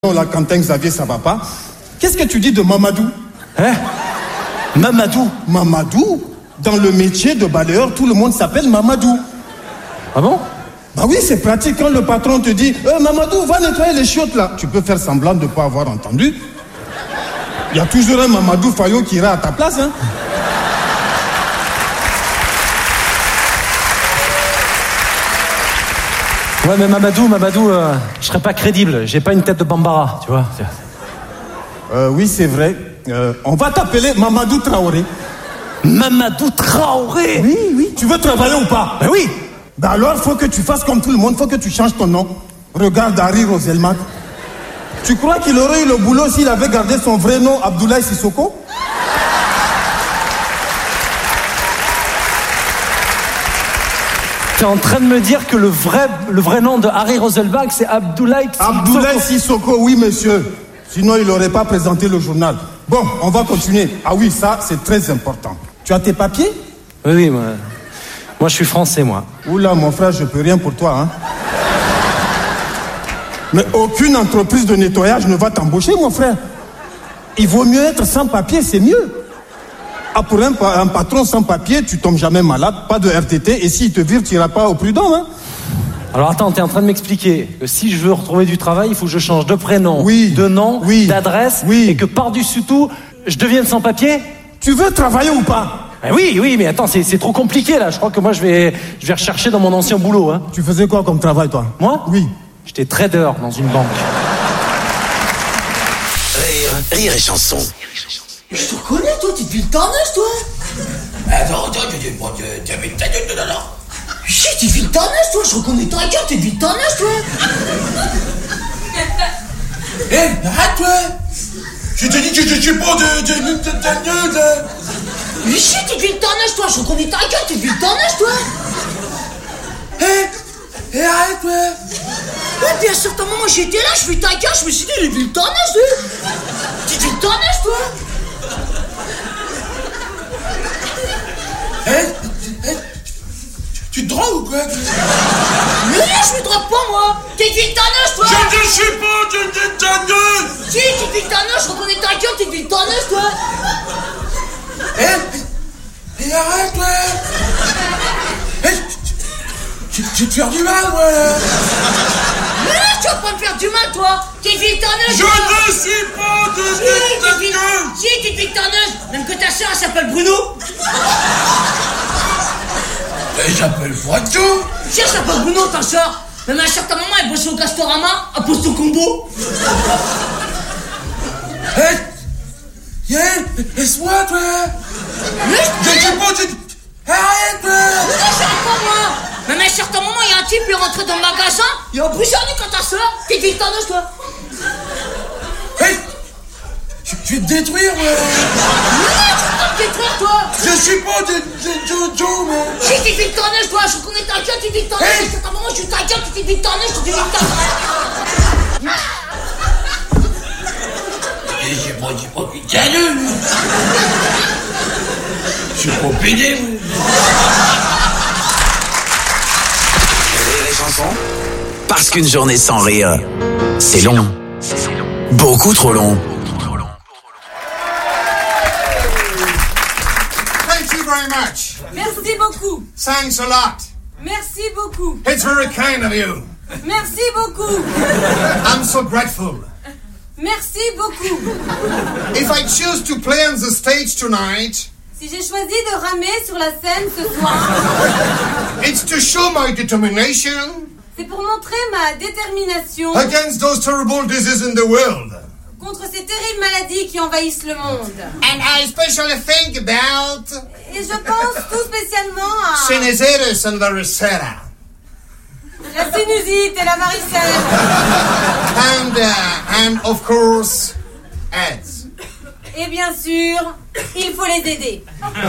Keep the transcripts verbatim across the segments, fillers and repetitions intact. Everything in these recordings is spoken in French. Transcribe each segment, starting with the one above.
Là, Quentin Xavier, ça va pas. Qu'est-ce que tu dis de Mamadou? Hein? Mamadou? Mamadou? Dans le métier de balayeur, tout le monde s'appelle Mamadou. Ah bon? Bah oui, c'est pratique. Quand le patron te dit euh, Mamadou, va nettoyer les chiottes là, tu peux faire semblant de ne pas avoir entendu. Il y a toujours un Mamadou Fayot qui ira à ta place, hein. Ouais, mais Mamadou, Mamadou, euh, je serais pas crédible. J'ai pas une tête de Bambara, tu vois. Euh, oui, c'est vrai. Euh, on va t'appeler Mamadou Traoré. Mamadou Traoré? Oui, oui. Tu veux travailler ou pas? Ben oui. Ben alors, faut que tu fasses comme tout le monde. Faut que tu changes ton nom. Regarde Harry Roselmack. Tu crois qu'il aurait eu le boulot s'il avait gardé son vrai nom, Abdoulaye Sissoko? T'es en train de me dire que le vrai, le vrai nom de Harry Roselmack, c'est Abdoulaye Sissoko? Abdoulaye Sissoko, oui, monsieur. Sinon, il n'aurait pas présenté le journal. Bon, on va continuer. Ah oui, ça, c'est très important. Tu as tes papiers? Oui, oui, moi, moi je suis français, moi. Oula, mon frère, je peux rien pour toi, hein. Mais aucune entreprise de nettoyage ne va t'embaucher, mon frère. Il vaut mieux être sans papier, c'est mieux. Ah, pour un, un patron sans papier, tu tombes jamais malade, pas de R T T, et s'il te vire, tu n'iras pas au prud'homme, hein. Alors attends, t'es en train de m'expliquer que si je veux retrouver du travail, il faut que je change de prénom, oui, de nom, oui, d'adresse, oui. Et que par-dessus tout, je devienne sans papier? Tu veux travailler ou pas? Ben oui, oui, mais attends, c'est, c'est trop compliqué là. Je crois que moi, je vais, je vais rechercher dans mon ancien boulot, hein. Tu faisais quoi comme travail, toi? Moi? Oui. J'étais trader dans une banque. Rire, rire et chanson. Je te reconnais, toi, tu te vis le tarnage, toi. Attends, attends, tu dis, bon, tu avais ta gueule de là. Si, tu te vis le tarnage, toi, je reconnais ta gueule, tu te vis le tarnage, toi. Hé, arrête, toi. Je te dis que je suis pas de de de de de. Mais si, tu te vis le tarnage, toi, je reconnais ta gueule, tu te vis le tarnage, toi. Hé, hé, arrête, toi. Oui, puis à un certain moment, j'étais là, je vis ta gueule, je me suis dit, il vit le tarnage, lui. Tu te vis le tarnage, toi. Hé, hé, tu te drogues ou quoi? Mais non, je me drogue pas, moi. Tu te vis le tarnage, toi. Je ne suis pas de de de. Si, tu te vis le tarnage, je reconnais ta gueule, tu te vis le tarnage, toi. Hé, hé, arrête, toi. Hé, je vais te faire du mal, moi, là. Mais non, tu vas pas me faire du mal, toi. Tu te vis le tarnage, Je toi. ne suis pas de Si, de tu te vis- de. si, tu te vis le tarnage. Même que ta soeur, elle s'appelle Bruno. Et j'appelle Poitou. Si, elle s'appelle Bruno, ta soeur. Même à un certain moment, elle bossait au Castorama, à poste au combo. Hé, hé, laisse-moi, toi. Mais Je ne suis pas de. Arrête, toi. Mais non, je sais pas, moi. Même à un certain moment, il y a un type, il est rentré dans le magasin, il a brûlé quand ta soeur. Tu te vis le tarnage, toi. Hé, je je vais te détruire, moi. Mais non, tu vas te détruire, toi. Je suis pas de de Jojo, moi. Si, tu te vis le tarnage, toi. Je reconnais ta gueule, tu te vis le tarnage. Hey. À un certain moment, je suis ta gueule, tu te vis le tarnage, tu te vis le tarnage. Et j'ai pas dit pas putain de. Je suis pas pédé, moi. Rire et chanson. Parce qu'une journée sans rire, c'est long. Beaucoup trop long. Thank you very much. Merci beaucoup. Thanks a lot. Merci beaucoup. It's very kind of you. Merci beaucoup. I'm so grateful. Merci beaucoup. If I choose to play on the stage tonight, Si j'ai choisi de ramer sur la scène ce soir, it's to show my determination c'est pour montrer ma détermination against those terrible diseases in the world. contre ces terribles maladies qui envahissent le monde. And I especially think about Et je pense tout spécialement à Sinusitis and varicella. la sinusite et la varicelle. And, uh, and of course, AIDS. Et bien sûr, il faut les aider.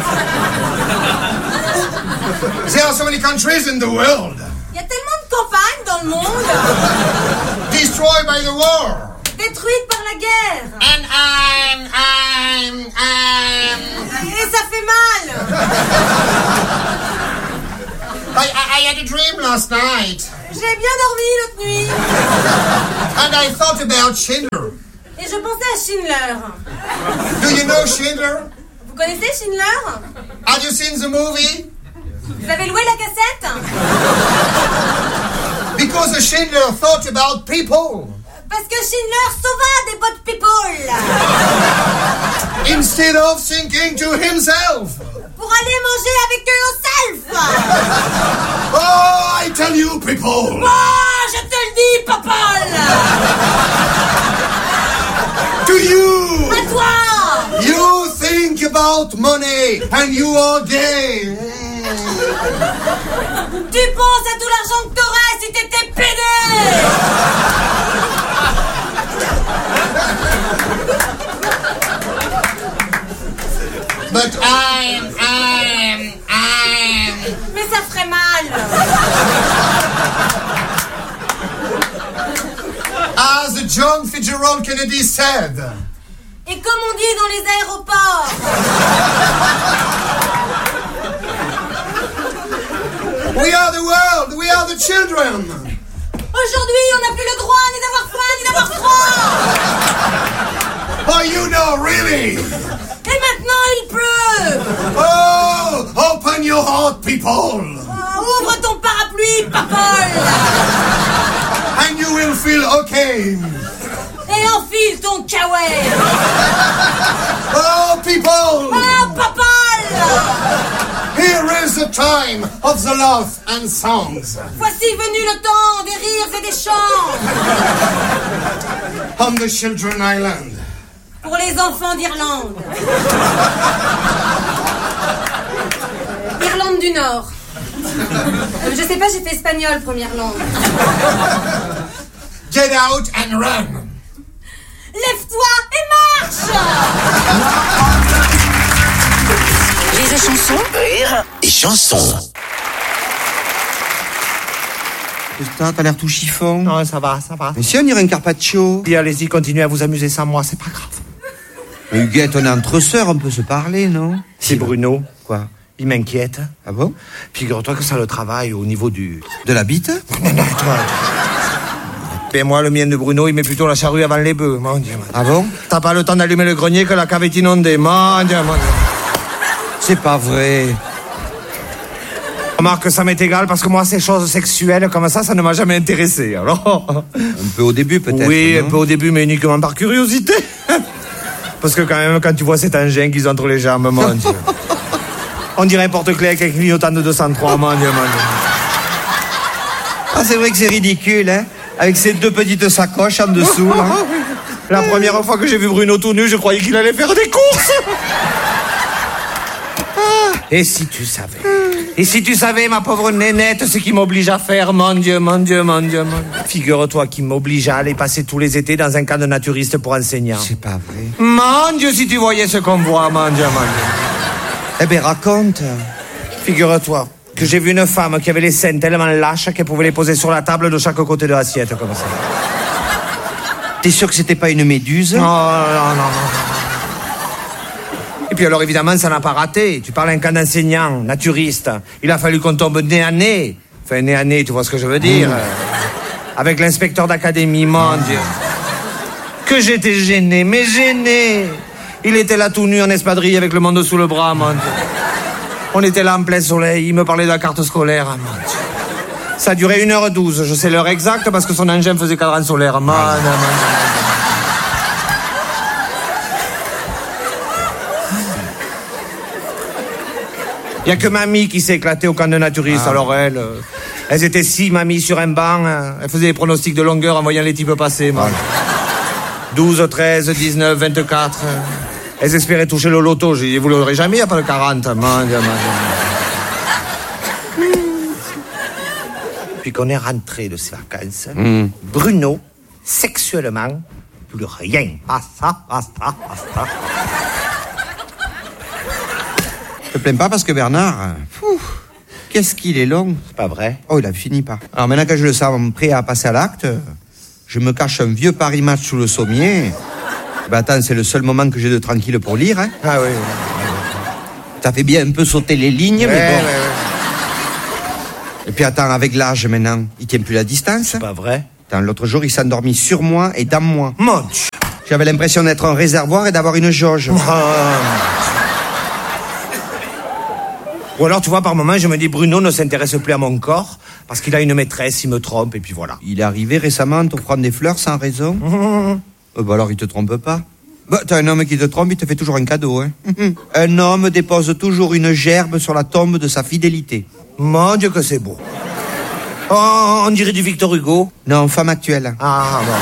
There are so many countries in the world Il y a tellement de campagnes dans le monde destroyed by the war. détruites par la guerre. And I'm, I'm, I'm... Et ça fait mal. I, I, I had a dream last night. J'ai bien dormi l'autre nuit. And I thought about Schindler. Et je pensais à Schindler. Do you know Schindler? Vous connaissez Schindler? Have you seen the movie? Vous avez loué la cassette? Because Schindler thought about people. Parce que Schindler sauva des bonnes people. Instead of thinking to himself. Pour aller manger avec eux au self. Oh, I tell you, people. Oh, je te le dis, Popol. To you. À toi. You think about money and you are gay. Tu penses à tout l'argent que t'aurais si t'étais pédé. But I'm, I'm, I'm... Mais ça ferait mal. As John Fitzgerald Kennedy said. Et comme on dit dans les aéroports. We are the world, we are the children. Aujourd'hui, on n'a plus le droit ni d'avoir faim ni d'avoir froid. Oh, you know, really. Et maintenant, il pleut. Oh, open your heart, people. Oh, ouvre ton parapluie, Popol. And you will feel okay. Et enfile ton kawaii. Oh, people. Oh, Popol. Here is the time of the love and songs. Voici venu le temps des rires et des chants. On the Children Island. Pour les enfants d'Irlande. Irlande du Nord. Euh, je sais pas, j'ai fait espagnol, première langue. Get out and run. Lève-toi et marche. Rire et chanson. Rire et chanson. Putain, t'as l'air tout chiffon. Non, ça va, ça va. Mais si on dirait un carpaccio. Dis, allez-y, continuez à vous amuser sans moi, c'est pas grave. Mais Huguette, on est entre sœurs, on peut se parler, non? C'est Bruno. Quoi? Il m'inquiète. Ah bon? Figure-toi que ça le travaille au niveau du... De la bite? Non, non, toi... Et moi, le mien de Bruno, il met plutôt la charrue avant les bœufs, mon Dieu. Ah bon? T'as pas le temps d'allumer le grenier que la cave est inondée, mon Dieu, mon Dieu. C'est pas vrai. Remarque que ça m'est égal, parce que moi, ces choses sexuelles comme ça, ça ne m'a jamais intéressé, alors... Un peu au début, peut-être. Oui, non? un peu au début, mais uniquement par curiosité. Parce que quand même, quand tu vois cet engin qu'ils ont entre les jambes, mon Dieu. On dirait un porte-clés avec un clignotant de deux cent trois, mon Dieu, mon Dieu. Ah, c'est vrai que c'est ridicule, hein? Avec ces deux petites sacoches en dessous, là. La première fois que j'ai vu Bruno tout nu, je croyais qu'il allait faire des courses. Et si tu savais, et si tu savais, ma pauvre nénette, ce qui m'oblige à faire, mon Dieu, mon Dieu, mon Dieu, mon Dieu. Figure-toi qu'il m'oblige à aller passer tous les étés dans un camp de naturistes pour enseignants. C'est pas vrai. Mon Dieu, si tu voyais ce qu'on voit, mon Dieu, mon Dieu. Eh ben, raconte. Figure-toi que j'ai vu une femme qui avait les seins tellement lâches qu'elle pouvait les poser sur la table de chaque côté de l'assiette, comme ça. T'es sûr que c'était pas une méduse? Non, non, non, non. Et puis alors, évidemment, ça n'a pas raté. Tu parles d'un camp d'enseignants, naturistes. Il a fallu qu'on tombe nez à nez. Enfin, nez à nez, tu vois ce que je veux dire? Mmh. Avec l'inspecteur d'académie, mon Dieu. Que j'étais gêné, mais gêné. Il était là tout nu en espadrille avec le monde sous le bras, mon Dieu. On était là en plein soleil, il me parlait de la carte scolaire, mon Dieu. Ça a duré une heure douze, je sais l'heure exacte parce que son engin faisait cadran solaire, mon Dieu, mon Dieu. Il n'y a que mamie qui s'est éclatée au camp de naturistes, ah. Alors elles, euh, elles étaient six mamies sur un banc, hein. Elles faisaient des pronostics de longueur en voyant les types passer, mon Dieu. douze, treize, dix-neuf, vingt-quatre... Elles espéraient toucher le loto. J'ai dit, vous l'aurez jamais, il n'y a pas le quarante. Mon Dieu, mon Dieu. Puis qu'on est rentré de ces vacances, mm. Bruno, sexuellement, plus rien. Basta, basta, basta. Je te plains pas parce que Bernard, pfff, qu'est-ce qu'il est long. C'est pas vrai. Oh, il a fini pas. Alors maintenant que je le sens prêt à passer à l'acte, je me cache un vieux Paris Match sous le sommier. Ben attends, c'est le seul moment que j'ai de tranquille pour lire, hein. Ah oui. Ça fait bien un peu sauter les lignes, ouais, mais bon. Ouais, ouais. Et puis attends, avec l'âge maintenant, il tient plus la distance. C'est pas vrai. Attends, l'autre jour, il s'est endormi sur moi et dans moi. Mon Dieu. J'avais l'impression d'être un réservoir et d'avoir une jauge. Ou alors, tu vois, par moment, je me dis, Bruno ne s'intéresse plus à mon corps parce qu'il a une maîtresse, il me trompe, et puis voilà. Il est arrivé récemment en t'offrant des fleurs sans raison. Mmh. Euh, bah alors, il te trompe pas. Bah, t'as un homme qui te trompe, il te fait toujours un cadeau, hein. Un homme dépose toujours une gerbe sur la tombe de sa fidélité. Mon Dieu que c'est beau. Oh, on dirait du Victor Hugo. Non, femme actuelle. Ah, bon.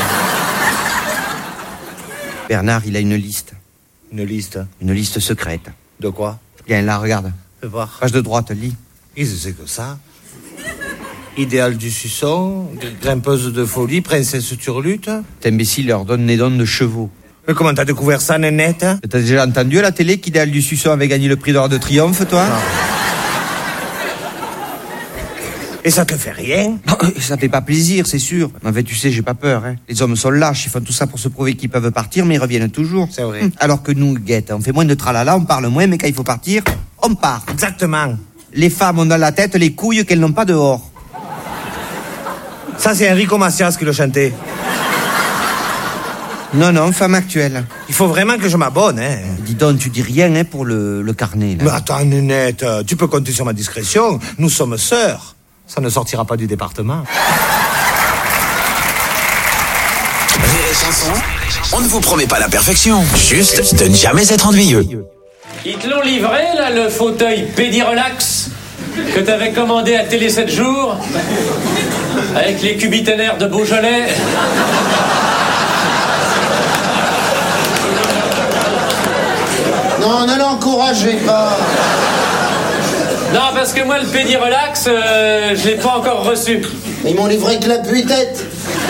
Bernard, il a une liste. Une liste. Une liste secrète. De quoi? Viens, là, regarde. Fais voir. Page de droite, lis. Qu'est-ce que c'est que ça? Idéal du suçon, grimpeuse de folie, princesse turlute. Cet imbécile leur donne des dons de chevaux. Mais comment t'as découvert ça, nénette? T'as déjà entendu à la télé qu'Idéal du Suçon avait gagné le prix d'or de triomphe, toi? Non. Et ça te fait rien? Ça fait pas plaisir, c'est sûr. En fait, tu sais, j'ai pas peur, hein. Les hommes sont lâches, ils font tout ça pour se prouver qu'ils peuvent partir, mais ils reviennent toujours. C'est vrai. Alors que nous, Guette, on fait moins de tralala, on parle moins, mais quand il faut partir, on part. Exactement. Les femmes ont dans la tête les couilles qu'elles n'ont pas dehors. Ça, c'est Enrico Macias qui le chantait. Non, non, femme actuelle. Il faut vraiment que je m'abonne, hein. Dis donc, tu dis rien, hein, pour le, le carnet, là. Mais attends, nénette, tu peux compter sur ma discrétion. Nous sommes sœurs. Ça ne sortira pas du département. Rire et chanson, on ne vous promet pas la perfection, juste de ne jamais être ennuyeux. Ils te l'ont livré, là, le fauteuil Pédirelax que t'avais commandé à Télé sept jours avec les cubiténaires de Beaujolais. Non, ne l'encouragez pas. Non, parce que moi, le Pédirelax, euh, je l'ai pas encore reçu. Ils m'ont livré que la tête.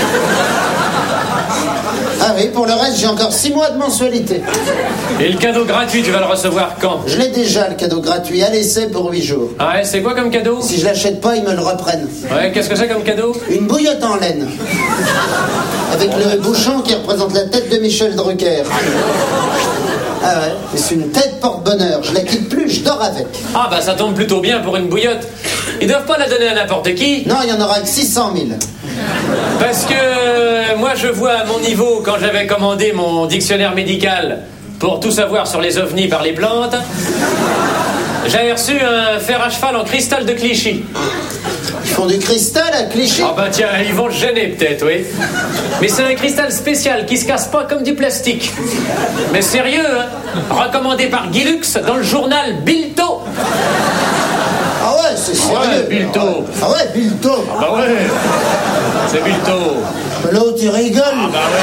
Ah oui, pour le reste, j'ai encore six mois de mensualité. Et le cadeau gratuit, tu vas le recevoir quand? Je l'ai déjà, le cadeau gratuit, à l'essai pour huit jours. Ah ouais, c'est quoi comme cadeau? Si je l'achète pas, ils me le reprennent. Ouais, qu'est-ce que c'est comme cadeau? Une bouillotte en laine. Avec le bouchon qui représente la tête de Michel Drucker. Ah ouais, mais c'est une tête porte-bonheur. Je la quitte plus, je dors avec. Ah bah ça tombe plutôt bien pour une bouillotte. Ils doivent pas la donner à n'importe qui. Non, il y en aura que six cent mille. Parce que euh, moi je vois à mon niveau, quand j'avais commandé mon dictionnaire médical pour tout savoir sur les ovnis par les plantes, j'avais reçu un fer à cheval en cristal de Clichy. Ils font du cristal à Clichy? Ah bah tiens, ils vont se gêner peut-être, oui. Mais c'est un cristal spécial qui se casse pas comme du plastique. Mais sérieux, hein? Recommandé par Guy Lux dans le journal Bilto. Ah ouais, c'est sérieux. Ouais, Bilto. Ah ouais, Bilto. Ah bah ouais, c'est Bilto. Mais l'autre, il rigole. Ah bah ouais,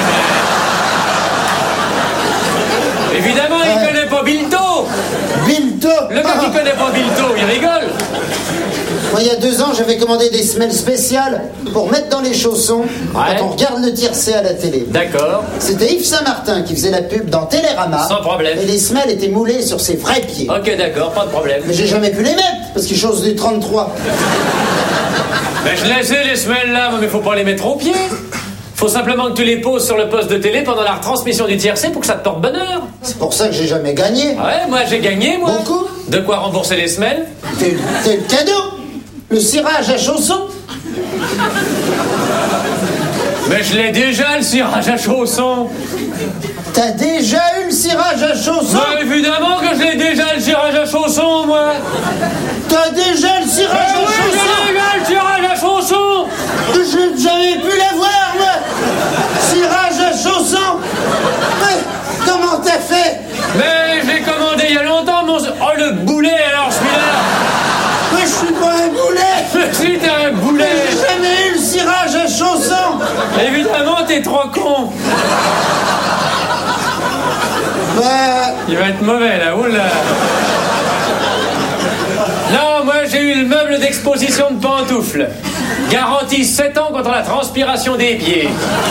mais... Évidemment, il Ouais. connaît pas Bilto. Bilto. Le gars qui connaît pas Bilto, il rigole. Moi, il y a deux ans, j'avais commandé des semelles spéciales pour mettre dans les chaussons Ouais. quand on regarde le tiercé à la télé. D'accord. C'était Yves Saint-Martin qui faisait la pub dans Télérama. Sans problème. Et les semelles étaient moulées sur ses vrais pieds. Ok, d'accord, pas de problème. Mais j'ai jamais pu les mettre parce qu'ils chaussent du trente-trois. Ben je les ai les semelles là, mais faut pas les mettre au pied. Faut simplement que tu les poses sur le poste de télé pendant la retransmission du tiercé pour que ça te porte bonheur. C'est pour ça que j'ai jamais gagné. Ouais, moi j'ai gagné, moi. Beaucoup. De quoi rembourser les semelles? T'es t'es le cadeau. Le cirage à chaussons. Mais je l'ai déjà, le cirage à chaussons. T'as déjà eu le cirage à chaussons? Mais évidemment que je l'ai déjà, le cirage à chaussons, moi. T'as déjà le cirage Ah à oui, chaussons? j'ai déjà le cirage à chaussons. J'ai jamais pu l'avoir, moi. Cirage à chaussons. Mais comment t'as fait? Mais je l'ai commandé il y a longtemps, mon... Oh, le boulet, alors, celui-là. Mais je suis pas un boulet. Mais si, t'es un boulet. J'ai jamais eu le cirage à chaussons. Évidemment, t'es trop con. Bah, Il va être mauvais, là, oula. Non, moi, j'ai eu le meuble d'exposition de pantoufles. Garantie sept ans contre la transpiration des pieds.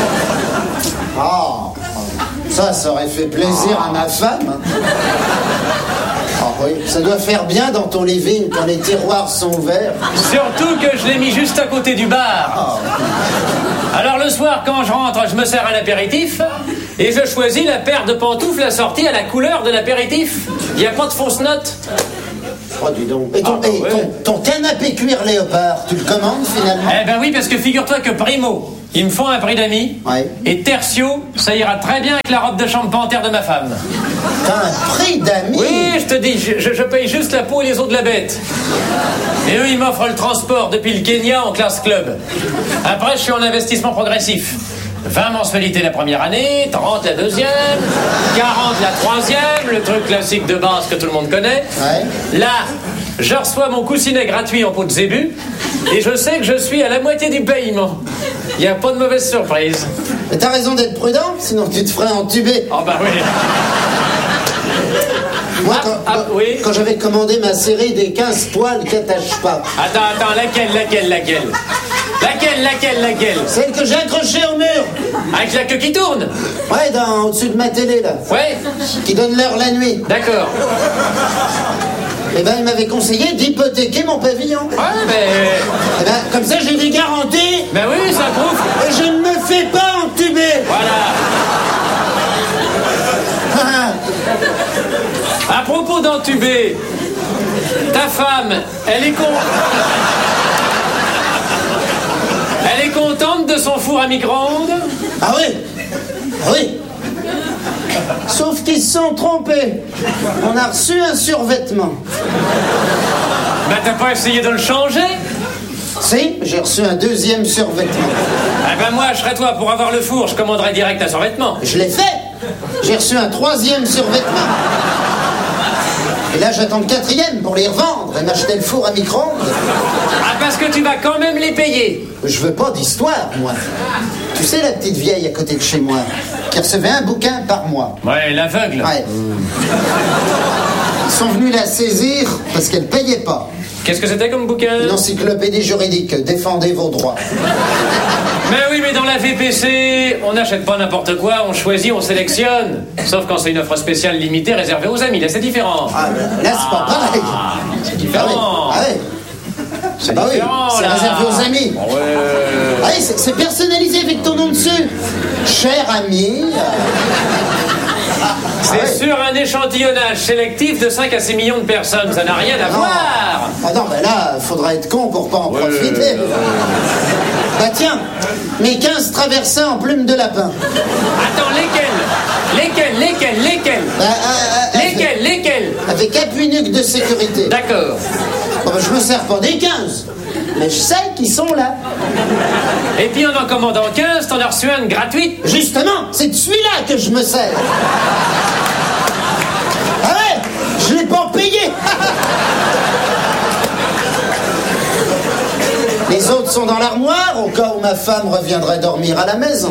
oh, ça, ça aurait fait plaisir à ma femme. Ah oui, ça doit faire bien dans ton living quand les tiroirs sont ouverts. Surtout que je l'ai mis juste à côté du bar. Alors le soir, quand je rentre, je me sers un apéritif et je choisis la paire de pantoufles assortie à la couleur de l'apéritif. Il n'y a pas de fausse note. Oh, dis donc. Et ton, Ah, bah et ouais. ton, ton canapé cuir léopard, tu le commandes finalement? Eh ben oui, parce que figure-toi que Primo, ils me font un prix d'amis. Ouais. Et Tertio, ça ira très bien avec la robe de chambre panthère de ma femme. T'as un prix d'amis? Oui, je te dis, je, je- je paye juste la peau et les os de la bête. Et eux, ils m'offrent le transport depuis le Kenya en classe club. Après, je suis en investissement progressif. vingt mensualités la première année, trente la deuxième, quarante la troisième, le truc classique de base que tout le monde connaît. Ouais. Là, je reçois mon coussinet gratuit en pot de zébu et je sais que je suis à la moitié du paiement. Il n'y a pas de mauvaise surprise. Mais t'as raison d'être prudent, sinon tu te ferais entuber. Oh bah oui. Moi, Ah, quand, ah, quand- oui. quand j'avais commandé ma série des quinze poils qui attachent pas, Attends, attends, laquelle, laquelle, laquelle Laquelle, laquelle, laquelle celle que j'ai accrochée au mur, Avec la queue qui tourne ouais, dans, au-dessus de ma télé, là, Ouais, qui donne l'heure la nuit, d'accord. eh ben, il m'avait conseillé d'hypothéquer mon pavillon. Ouais, mais... Eh ben, comme ça, j'ai des garanties Ben oui, ça prouve. et je ne me fais pas entuber. Voilà. À propos d'entuber, ta femme, elle est con... Elle est contente de son four à micro-ondes? Ah oui, ah oui. Sauf qu'ils se sont trompés. On a reçu un survêtement. Ben t'as pas essayé de le changer? Si, j'ai reçu un deuxième survêtement. Eh ben moi, je serais toi, pour avoir le four, je commanderais direct un survêtement. Je l'ai fait. J'ai reçu un troisième survêtement. Et là, j'attends le quatrième pour les revendre et m'acheter le four à micro-ondes. Ah, parce que tu vas quand même les payer. Je veux pas d'histoire, moi. Tu sais, la petite vieille à côté de chez moi, qui recevait un bouquin par mois. Ouais, l'aveugle. Ouais. Ils sont venus la saisir parce qu'elle payait pas. Qu'est-ce que c'était comme bouquin? Une encyclopédie juridique, défendez vos droits. Mais oui, mais dans la V P C, on n'achète pas n'importe quoi, on choisit, on sélectionne. Sauf quand c'est une offre spéciale limitée réservée aux amis, là c'est différent. Ah, là, c'est pas pareil. C'est différent. Ah ouais. C'est Bah oui, différent, c'est là. réservé aux amis. Oh, ouais. Ah oui, c'est c'est personnalisé avec ton nom dessus. Cher ami. euh, C'est ouais. sur un échantillonnage sélectif de cinq à six millions de personnes, ça n'a rien à Non. voir. Ah non, mais là, faudra être con pour pas en profiter. Bah tiens, mes quinze traversins en plume de lapin. Attends, lesquels Lesquels Lesquels Lesquels Bah, euh, euh, Lesquels Lesquels Avec appui nuque de sécurité. D'accord. Bon, bah, je me sers pas des quinze, mais je sais qu'ils sont là. Et puis en en commandant quinze, t'en as reçu un de gratuit. Justement, c'est de celui-là que je me sers. Ah ouais, je l'ai pas payé. Les autres sont dans l'armoire, au cas où ma femme reviendrait dormir à la maison.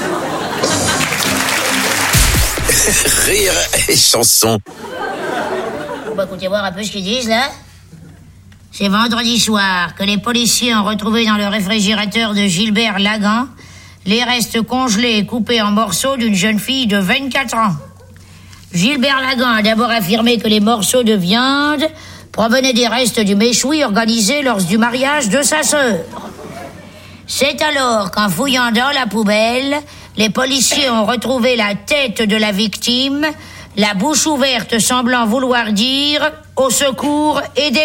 Rire et chanson. On va écouter voir un peu ce qu'ils disent, là. C'est vendredi soir que les policiers ont retrouvé dans le réfrigérateur de Gilbert Lagan les restes congelés et coupés en morceaux d'une jeune fille de vingt-quatre ans. Gilbert Lagan a d'abord affirmé que les morceaux de viande provenaient des restes du méchoui organisé lors du mariage de sa sœur. C'est alors qu'en fouillant dans la poubelle, les policiers ont retrouvé la tête de la victime, la bouche ouverte semblant vouloir dire « Au secours, aidez-moi ».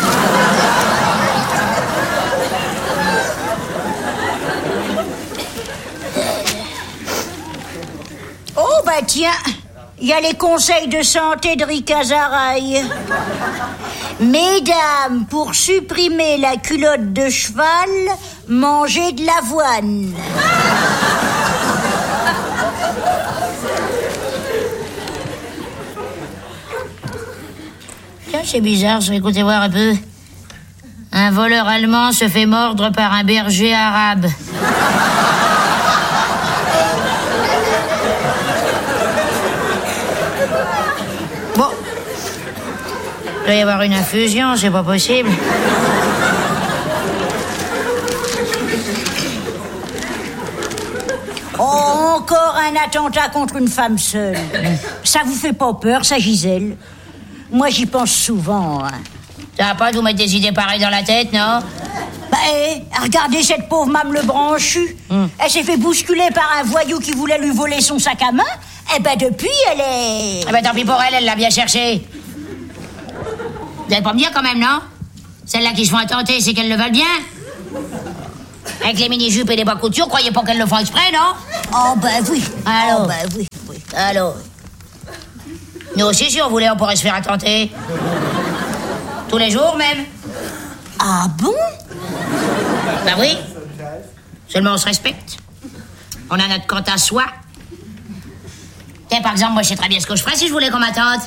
Oh bah tiens, il y a les conseils de santé de Rika Zaraï. Mesdames, pour supprimer la culotte de cheval, mangez de l'avoine. Tiens, c'est bizarre, ça, écoutez voir un peu. Un voleur allemand se fait mordre par un berger arabe. Bon. Il doit y avoir une infusion, c'est pas possible. Oh, encore un attentat contre une femme seule. Ça vous fait pas peur, ça, Gisèle? Moi, j'y pense souvent. Hein. Ça va pas de vous mettre des idées pareilles dans la tête, non? Bah, eh, regardez cette pauvre Mame le branchu. Hum. Elle s'est fait bousculer par un voyou qui voulait lui voler son sac à main. Eh ben, depuis, elle est... Eh ben, tant pis pour elle, elle l'a bien cherché. Vous allez pas me dire quand même, non? Celles-là qui se font attenter, c'est qu'elles le veulent bien? Avec les mini-jupes et les bas couture, croyez pas qu'elles le font exprès, non? Oh, bah oui. Alors, Oh, bah oui, oui. alors. Nous aussi, si on voulait, on pourrait se faire attenter. Tous les jours, même. Ah bon? Bah oui. Seulement, on se respecte. On a notre compte à soi. Tiens, par exemple, moi, je sais très bien ce que je ferais si je voulais qu'on m'attende.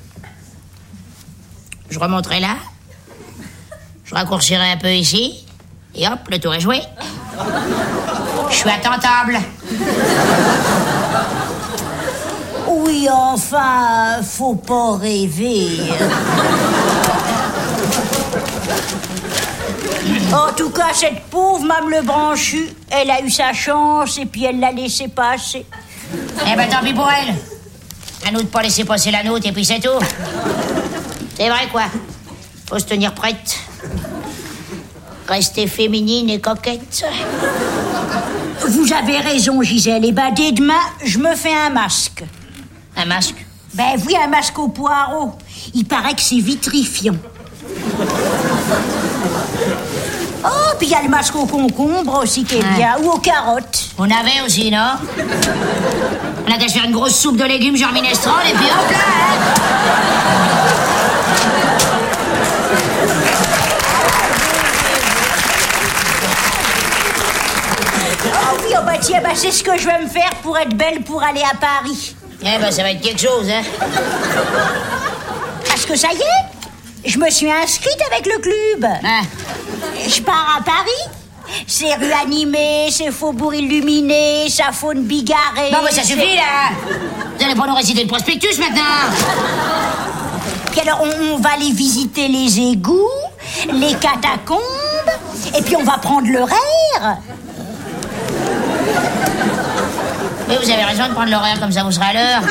Je remonterais là. Je raccourcirais un peu ici. Et hop, le tour est joué. Je suis attentable. Oui, enfin, faut pas rêver. En tout cas, cette pauvre Mme Lebranchu, elle a eu sa chance et puis elle l'a laissé passer. Eh ben, tant pis pour elle. À nous de pas laisser passer la nôtre et puis c'est tout. C'est vrai, quoi. Faut se tenir prête. Rester féminine et coquette. Vous avez raison, Gisèle. Et ben, dès demain, je me fais un masque. Un masque? Ben oui, un masque au poireau. Il paraît que c'est vitrifiant. Oh, puis il y a le masque au concombre aussi qui est Ouais. bien. Ou aux carottes. On avait aussi, non? On a qu'à se faire une grosse soupe de légumes genre minestrone et puis hop là, hein. Oh oui, oh bah tiens, bah c'est ce que je vais me faire pour être belle pour aller à Paris. Eh ben, ça va être quelque chose, hein. Parce que ça y est, je me suis inscrite avec le club. Ah. Je pars à Paris. C'est rue animée, c'est faubourg illuminé, sa faune bigarrée. Bon, bah, ça c'est- suffit, là. Vous allez pas nous réciter le prospectus, maintenant. Puis alors, on, on va aller visiter les égouts, les catacombes, et puis on va prendre l'horaire. Oui, vous avez raison de prendre l'horaire, comme ça vous serez à l'heure.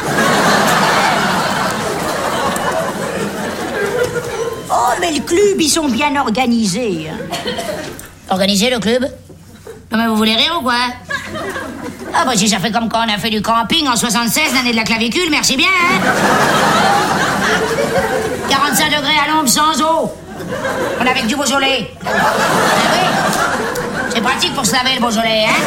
Oh, mais le club, ils sont bien organisés. Organiser le club? Non, mais vous voulez rire ou quoi? Ah, bah, si ça fait comme quand on a fait du camping en soixante-seize, l'année de la clavicule, merci bien, hein? quarante-cinq degrés à l'ombre sans eau. On avait que du Beaujolais. Ah oui. C'est pratique pour se laver, le Beaujolais, hein?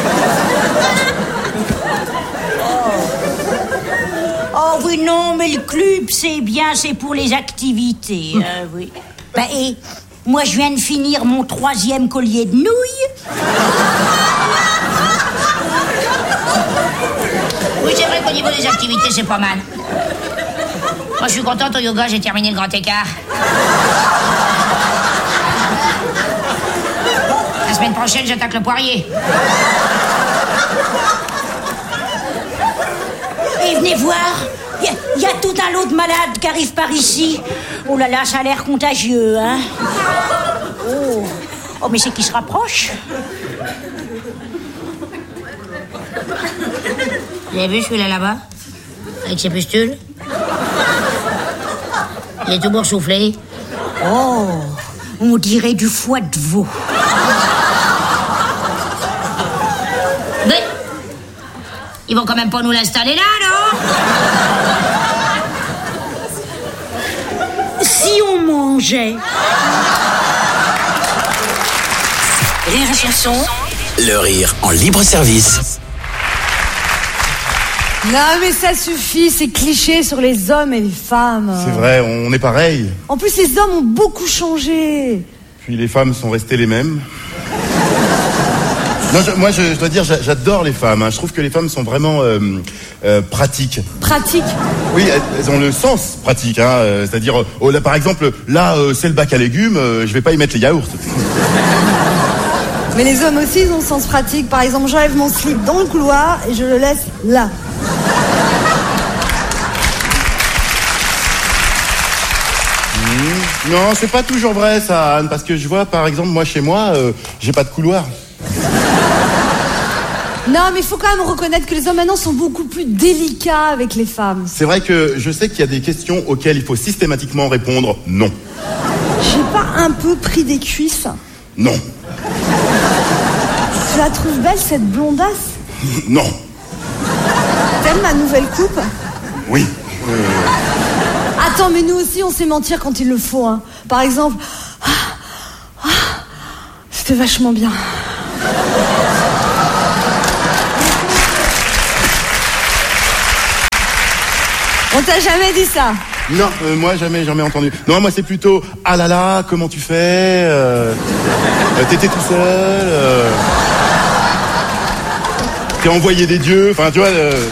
Oh oui, non, mais le club, c'est bien, c'est pour les activités. euh, oui. Bah, et moi, je viens de finir mon troisième collier de nouilles. Oui, c'est vrai qu'au niveau des activités, c'est pas mal. Moi, je suis contente au yoga, j'ai terminé le grand écart. La semaine prochaine, j'attaque le poirier. Et venez voir, il y, y a tout un lot de malades qui arrivent par ici. Oh là là, ça a l'air contagieux, hein. Oh, oh mais c'est qui se rapproche. Vous avez vu celui-là là-bas? Avec ses pustules? Il est tout boursouflé. Oh, on dirait du foie de veau. Mais ils vont quand même pas nous l'installer là, non? Si on mangeait. Rire et chanson, le rire en libre service. Non mais ça suffit, ces clichés sur les hommes et les femmes. C'est vrai, on est pareil. En plus les hommes ont beaucoup changé. Puis les femmes sont restées les mêmes. Non, je- moi, je, je dois dire, j'a- j'adore les femmes. hein. Je trouve que les femmes sont vraiment euh, euh, pratiques. Pratique. Oui, elles, elles ont le sens pratique. Hein, euh, c'est-à-dire, euh, oh, là, par exemple, là, euh, c'est le bac à légumes, euh, je vais pas y mettre les yaourts. Mais les hommes aussi ils ont le sens pratique. Par exemple, j'enlève mon slip dans le couloir et je le laisse là. Mmh. Non, c'est pas toujours vrai, ça, Anne, parce que je vois, par exemple, moi, chez moi, euh, j'ai pas de couloir. Non mais il faut quand même reconnaître que les hommes maintenant sont beaucoup plus délicats avec les femmes. C'est vrai que je sais qu'il y a des questions auxquelles il faut systématiquement répondre non. J'ai pas un peu pris des cuisses? Non. Tu la trouves belle cette blondasse? Non. T'aimes ma nouvelle coupe? Oui. Euh, Attends, mais nous aussi, on sait mentir quand il le faut. Hein. Par exemple, ah, ah, c'était vachement bien. On t'a jamais dit ça? Non, euh, moi jamais, jamais entendu. Non, moi c'est plutôt ah là là, comment tu fais euh, euh, T'étais tout seul euh, T'es envoyé des dieux, enfin tu vois. Euh...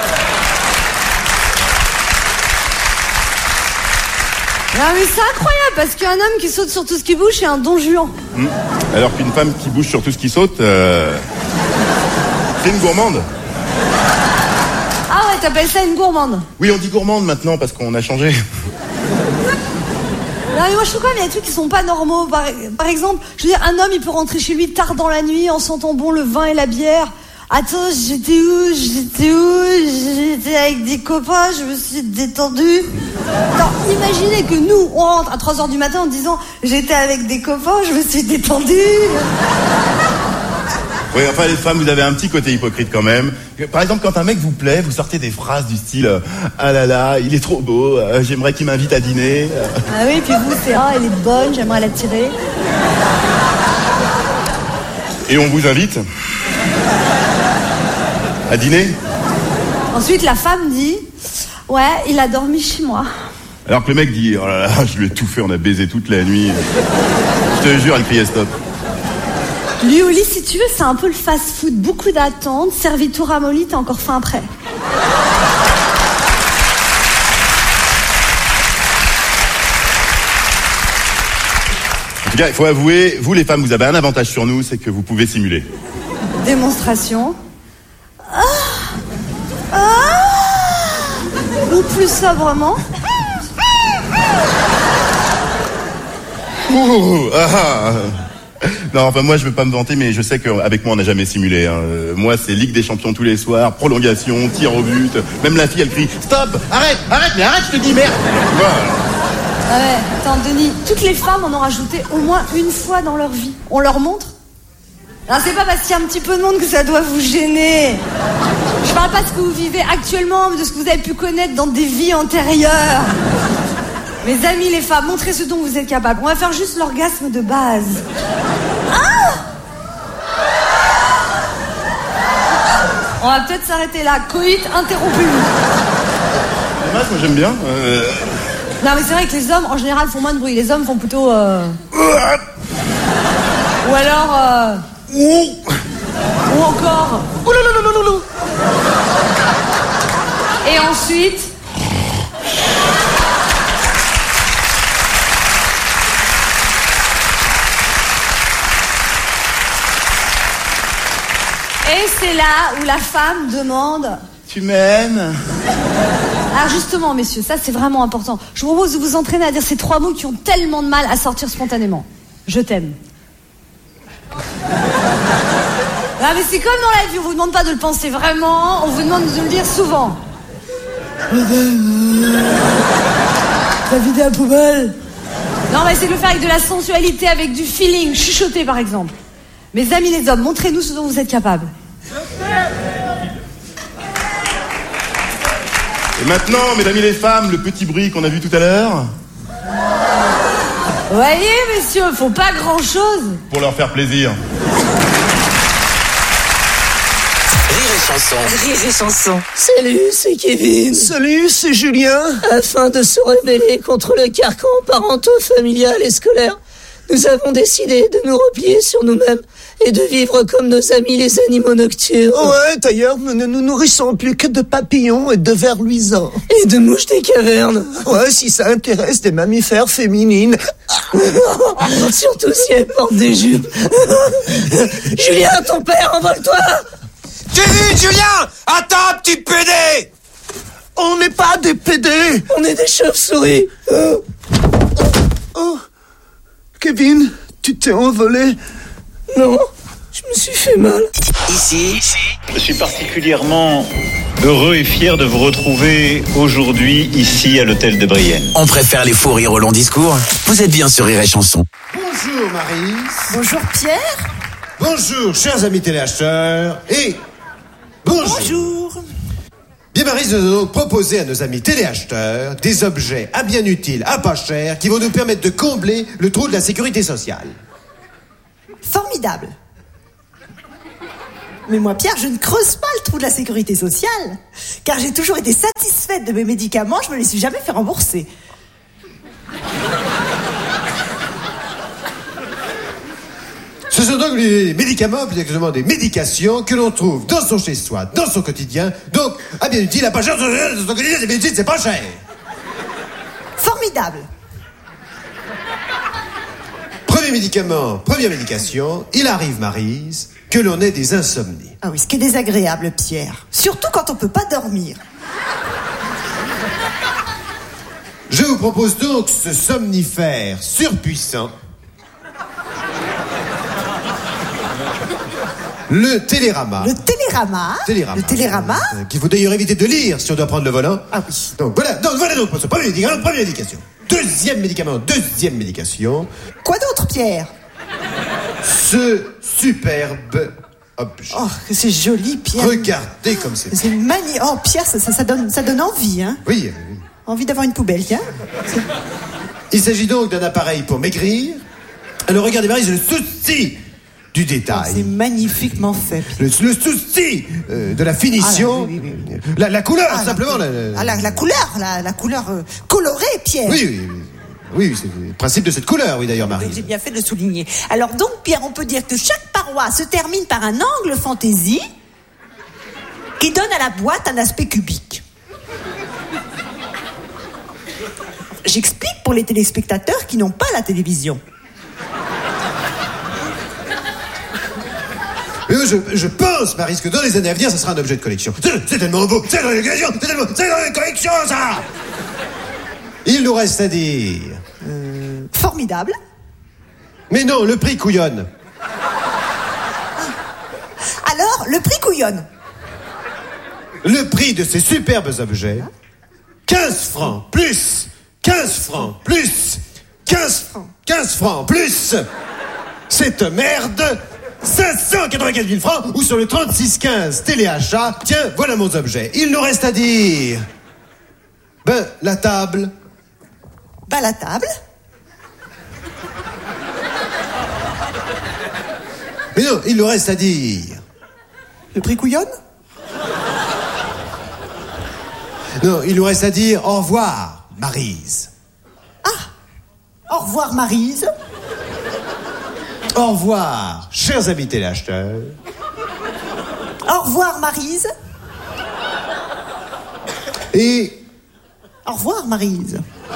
Non mais c'est incroyable parce qu'un homme qui saute sur tout ce qui bouge, c'est un don Juan. Mmh. Alors qu'une femme qui bouge sur tout ce qui saute, euh... c'est une gourmande. Ah ouais, t'appelles ça une gourmande? Oui, on dit gourmande maintenant parce qu'on a changé. Non mais moi je trouve quand même il y a des trucs qui sont pas normaux. Par, par exemple, je veux dire, un homme il peut rentrer chez lui tard dans la nuit en sentant bon le vin et la bière. Attends, j'étais où? J'étais où? J'étais avec des copains, je me suis détendue. Alors, imaginez que nous, on rentre à trois heures du matin en disant j'étais avec des copains, je me suis détendue. Oui, enfin les femmes, vous avez un petit côté hypocrite quand même. Par exemple, quand un mec vous plaît, vous sortez des phrases du style euh, ah là là, il est trop beau, euh, j'aimerais qu'il m'invite à dîner. Ah oui, puis vous, c'est ah, elle est bonne, j'aimerais la tirer. Et on vous invite à dîner. Ensuite, la femme dit ouais, il a dormi chez moi. Alors que le mec dit oh là là, je lui ai tout fait, on a baisé toute la nuit. Je te jure, elle criait stop. Lui au lit, si tu veux, c'est un peu le fast-food. Beaucoup d'attentes, servi tout ramolli, t'as encore faim après. En tout cas, il faut avouer, vous les femmes, vous avez un avantage sur nous, c'est que vous pouvez simuler. Démonstration. Ah ah Ou plus sobrement. Ouh, ah, ah. Non, enfin moi je veux pas me vanter, mais je sais qu'avec moi on n'a jamais simulé. Hein. Moi c'est Ligue des Champions tous les soirs, prolongation, tir au but. Même la fille elle crie stop, arrête, arrête, mais arrête, je te dis merde. Voilà. Ah ouais, attends Denis, toutes les femmes en ont rajouté au moins une fois dans leur vie. On leur montre? Non, c'est pas parce qu'il y a un petit peu de monde que ça doit vous gêner. Je parle pas de ce que vous vivez actuellement, mais de ce que vous avez pu connaître dans des vies antérieures. Mes amis les femmes, montrez ce dont vous êtes capables. On va faire juste l'orgasme de base. Ah! On va peut-être s'arrêter là. Coït interrompu. Moi j'aime bien. Euh... Non mais c'est vrai que les hommes en général font moins de bruit. Les hommes font plutôt... Euh... Ou alors... Euh... Ou encore... Et ensuite... Et c'est là où la femme demande... Tu m'aimes? Alors justement, messieurs, ça c'est vraiment important. Je vous propose de vous entraîner à dire ces trois mots qui ont tellement de mal à sortir spontanément. Je t'aime. Ah mais c'est comme dans la vie, on vous demande pas de le penser vraiment, on vous demande de le dire souvent. T'as vidé la poubelle? Non, on va essayer de le faire avec de la sensualité, avec du feeling, chuchoter par exemple. Mes amis les hommes, montrez-nous ce dont vous êtes capables. Et maintenant, mesdames et les femmes, le petit bruit qu'on a vu tout à l'heure. Voyez, messieurs, faut pas grand-chose. Pour leur faire plaisir. Rire et chanson. Rire et chanson. Salut, c'est Kevin. Salut, c'est Julien. Afin de se rebeller contre le carcan parento-familial et scolaire, nous avons décidé de nous replier sur nous-mêmes et de vivre comme nos amis les animaux nocturnes. Ouais, d'ailleurs, nous ne nous nourrissons plus que de papillons et de vers luisants. Et de mouches des cavernes. Ouais, si ça intéresse des mammifères féminines. Surtout si elles portent des jupes. Julien, ton père, envole-toi. Kevin, Julien, attends, petit pédé. On n'est pas des pédés. On est des chauves-souris. Oh. Oh. Kevin, tu t'es envolé? Non, je me suis fait mal. Ici, je suis particulièrement heureux et fier de vous retrouver aujourd'hui ici à l'hôtel de Brienne. On préfère les faux rires au long discours. Vous êtes bien sur Rire et Chanson. Bonjour Marie. Bonjour Pierre. Bonjour chers amis téléacheteurs et bonjour. Bonjour. Bien Maryse nous a donc proposé à nos amis téléacheteurs des objets à bien utiles, à pas cher, qui vont nous permettre de combler le trou de la sécurité sociale. Formidable. Mais moi, Pierre, je ne creuse pas le trou de la sécurité sociale, car j'ai toujours été satisfaite de mes médicaments, je me les suis jamais fait rembourser. Ce sont donc les médicaments, plus exactement des médications, que l'on trouve dans son chez-soi, dans son quotidien. Donc, à bien utile, à pas cher, dans son quotidien, c'est bien utile, c'est pas cher. Formidable. Premier médicament, première médication, il arrive, Maryse, que l'on ait des insomnies. Ah oui, ce qui est désagréable, Pierre. Surtout quand on peut pas dormir. Je vous propose donc ce somnifère surpuissant. Le Télérama. Le Télérama. Télérama. Le Télérama. Euh, qu'il faut d'ailleurs éviter de lire si on doit prendre le volant. Ah oui. Donc voilà, donc voilà donc pour ce premier médicament, première médication. Deuxième médicament, deuxième médication. Quoi d'autre, Pierre? Ce superbe objet. Oh, que c'est joli, Pierre. Regardez comme c'est. C'est magnifique. Oh, Pierre, ça, ça, ça, donne, ça donne envie, hein. Oui, oui. Envie d'avoir une poubelle, tiens. Il s'agit donc d'un appareil pour maigrir. Alors regardez, Marie, j'ai le souci du détail. Oh, c'est magnifiquement fait. Le, le souci euh, de la finition. Ah, là, oui, oui, oui. La, la couleur, Ah, simplement. La, la, ah, la, la couleur, la, la couleur euh, colorée, Pierre. Oui, oui, oui. Oui, c'est le principe de cette couleur, oui, d'ailleurs, Marie. J'ai bien fait de le souligner. Alors donc, Pierre, on peut dire que chaque paroi se termine par un angle fantaisie qui donne à la boîte un aspect cubique. J'explique pour les téléspectateurs qui n'ont pas la télévision. Mais je, je pense, Marie, que dans les années à venir, ça sera un objet de collection. C'est, c'est tellement beau, c'est dans les collections, c'est tellement, c'est dans les collections, ça. Il nous reste à dire... Euh, formidable. Mais non, le prix couillonne. Alors, le prix couillonne. Le prix de ces superbes objets, quinze francs plus, quinze francs plus, quinze francs, quinze francs plus, cette merde, cinq cent quatre-vingt-quinze mille francs, ou sur le trente-six quinze téléachat, tiens, voilà mon objet. Il nous reste à dire... Ben, la table... Ben, la table. Mais non, il nous reste à dire... Le prix couillonne? Non, il nous reste à dire au revoir, Maryse. Au revoir, Maryse. Au revoir, chers amis téléacheteurs. Au revoir, Maryse. Et... Au revoir, Maryse.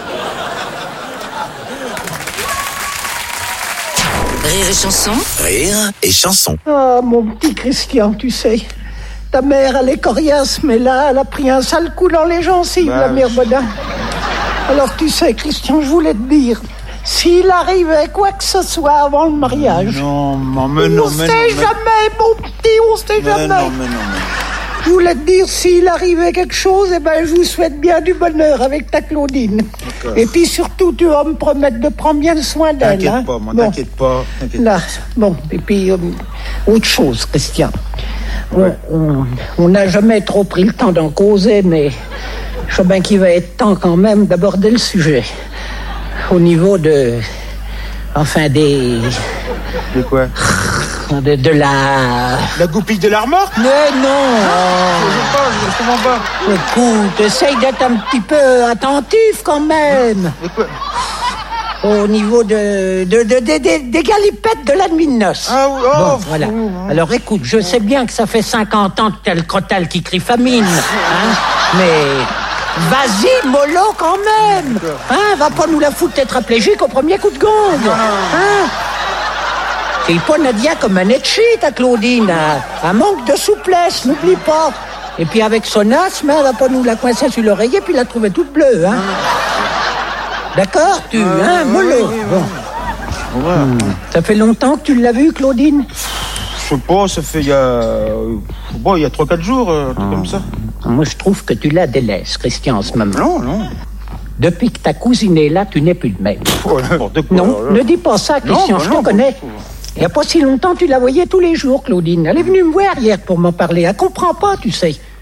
Rire et chanson. Rire et chanson. Ah, mon petit Christian, tu sais. Ta mère, elle est coriace, mais là, elle a pris un sale coup dans les gencives, bah, la mère Bodin. Alors, tu sais, Christian, je voulais te dire, s'il arrivait quoi que ce soit avant le mariage... Non, non, mais non, on mais sait non, mais... jamais, mon petit, on sait mais jamais. non, mais non, mais... Je voulais te dire, s'il arrivait quelque chose, eh ben, je vous souhaite bien du bonheur avec ta Claudine. D'accord. Et puis surtout, tu vas me promettre de prendre bien soin d'elle. T'inquiète hein. pas, moi, Bon. t'inquiète pas. T'inquiète Là, bon, et puis, euh, autre chose, Christian. Ouais. On- on- On n'a jamais trop pris le temps d'en causer, mais je sais bien qu'il va être temps quand même d'aborder le sujet. Au niveau de... Enfin, des... De quoi? De, de la... La goupille de la remorque? Mais non. Je sais pas, je comprends pas. Écoute, essaye d'être un petit peu attentif quand même. De quoi? Au niveau de, de, de, de- de- des galipettes de la nuit de noces. Ah oui, oh, Bon, pff, voilà. oui, oui. Alors écoute, je sais bien que ça fait cinquante ans que t'as le crotal qui crie famine, hein, mais vas-y, mollo quand même. Hein, va pas nous la foutre tétraplégique au premier coup de gong. Hein. C'est pas Nadia comme un etchi, ta Claudine. hein. Un manque de souplesse, n'oublie pas. Et puis avec son asthme, elle va pas nous la coincer sur l'oreiller puis la trouver toute bleue, hein. D'accord, tu, hein, mollo. Bon. Ouais. Hmm. Ça fait longtemps que tu l'as vue, Claudine? Je sais pas, ça fait il y a... Bon, il y a trois quatre jours, euh, un truc comme ça. Moi, je trouve que tu la délaisses, Christian, en ce moment. Non, non. Depuis que ta cousine est là, tu n'es plus le même. Oh, n'importe quoi. Non, alors là. ne dis pas ça, Christian, Non, je bah te non, connais. bah, Il n'y a pas si longtemps, tu la voyais tous les jours, Claudine. Elle est venue me voir hier pour m'en parler. Elle comprend pas, tu sais.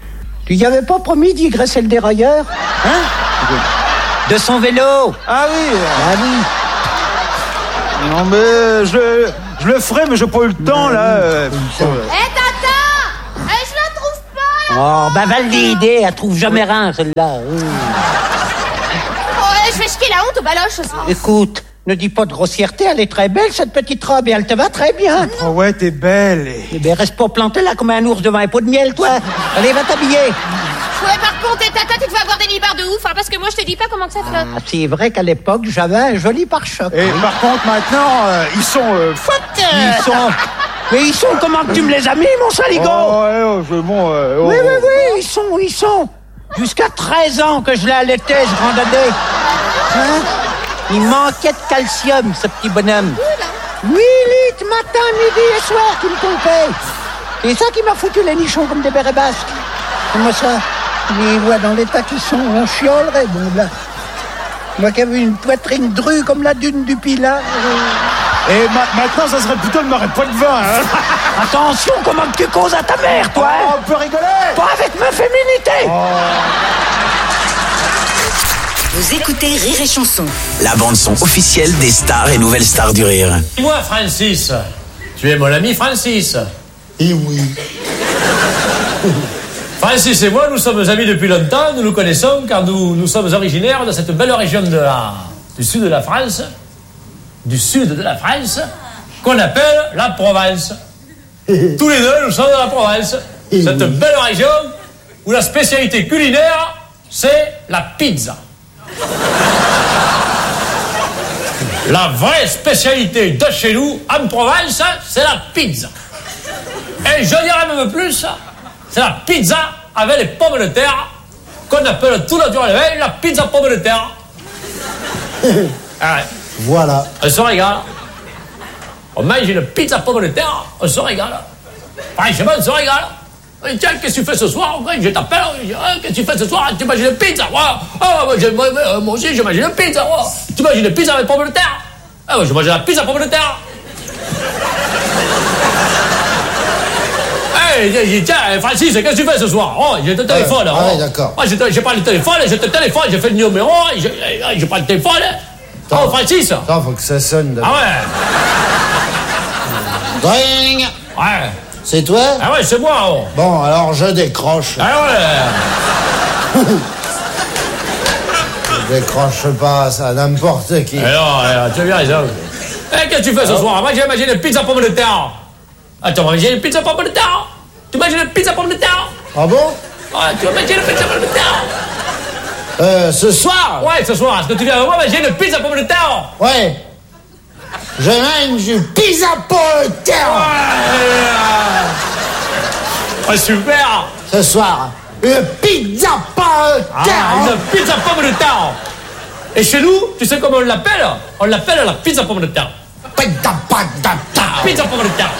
Tu y avais pas promis d'y graisser le dérailleur? Hein? De son vélo. Ah oui. Ah oui. Non mais je, je le ferai, mais j'ai pas eu le temps là. Hé, hey, tata, hey, je la trouve pas. Oh, ben validé, elle trouve jamais rien celle-là. Mmh. Oh, je vais jeter la honte aux baloches ce soir. Écoute, ne dis pas de grossièreté, elle est très belle cette petite robe et elle te va très bien. Oh ouais, t'es belle. Et... Eh ben reste pas planté là comme un ours devant un pot de miel, toi. Allez, va t'habiller. Ouais, par contre, et tata, tu te vas avoir des libards de ouf, hein, parce que moi, je te dis pas comment que ça flotte. Ah, c'est vrai qu'à l'époque, j'avais un joli pare-choc. Et oui. Par contre, maintenant, euh, ils sont... Euh, ils sont... Mais ils sont comment que tu me les as mis, mon saligo? Oh, ouais, oh, je, bon, euh, oh, oui, oui, oui, ils sont, ils sont. Jusqu'à treize ans que je l'ai allaité, ce grand dadé. Hein? Il manquait de calcium, ce petit bonhomme. huit litres matin, midi et soir, tu me trompais. C'est ça qui m'a foutu les nichons comme des bérets basques. Comment ça? Les voix dans l'état qui sont, on chiolerait, bon là. Moi qui avais une poitrine drue comme la dune du Pilat. Euh... Et ma- maintenant, ça serait plutôt de m'arrêter pas de vin, hein. Attention, comment tu causes à ta mère, toi? Oh, on peut rigoler. Pas avec ma féminité. Oh. Vous écoutez Rire et Chanson. La bande-son officielle des stars et nouvelles stars du rire. Moi, Francis, tu es mon ami Francis. Eh oui. Francis et moi, nous sommes amis depuis longtemps, nous nous connaissons car nous, nous sommes originaires de cette belle région de la, du sud de la France, du sud de la France, qu'on appelle la Provence. Tous les deux, nous sommes de la Provence. Cette belle région où la spécialité culinaire, c'est la pizza. La vraie spécialité de chez nous, en Provence, c'est la pizza. Et je dirais même plus, c'est la pizza avec les pommes de terre, qu'on appelle tout naturellement la pizza pommes de terre. Ah ouais. Voilà. On se régale. On mange une pizza pommes de terre, on se régale. Franchement, on se régale. Tiens, qu'est-ce que tu fais ce soir? Je t'appelle, qu'est-ce que tu fais ce soir? Tu manges une pizza? Oh, moi, moi, moi aussi, je mange une pizza. Oh. Tu manges une pizza avec pommes de terre? Ah, moi, je mange la pizza pommes de terre. Hey, tiens, Francis, qu'est-ce que tu fais ce soir? Oh, j'ai le téléphone. Ah, oh. ouais, d'accord. Oh, j'ai, j'ai pas le téléphone, j'ai le téléphone, j'ai fait le numéro, j'ai, j'ai pas le téléphone. Attends, oh, Francis. Attends, faut que ça sonne. Ah ouais. Dring. Ouais. C'est toi? Ah ouais, c'est moi. Oh. Bon, alors je décroche. Ah ouais. Je décroche pas, ça, n'importe qui. Alors, alors, tu as bien raison. Eh, qu'est-ce que tu fais ce ah. soir? Moi, j'ai mangé une pizza pomme de terre. Attends, tu vas manger une pizza pomme de terre? Tu manges une pizza pomme de terre? Ah bon? Ah, tu vas manger une pizza pomme de terre? Euh, ce soir? Ouais, ce soir. Est-ce que tu viens avec moi manger une pizza pomme de terre? Ouais. Je mange une pizza pomme de terre. Ouais, ouais, super. Ce soir, une pizza pomme de terre. Ah, une pizza pomme de terre. Et chez nous, tu sais comment on l'appelle? On l'appelle la pizza pomme de terre. Pizza pomme de terre. Pizza pomme de terre.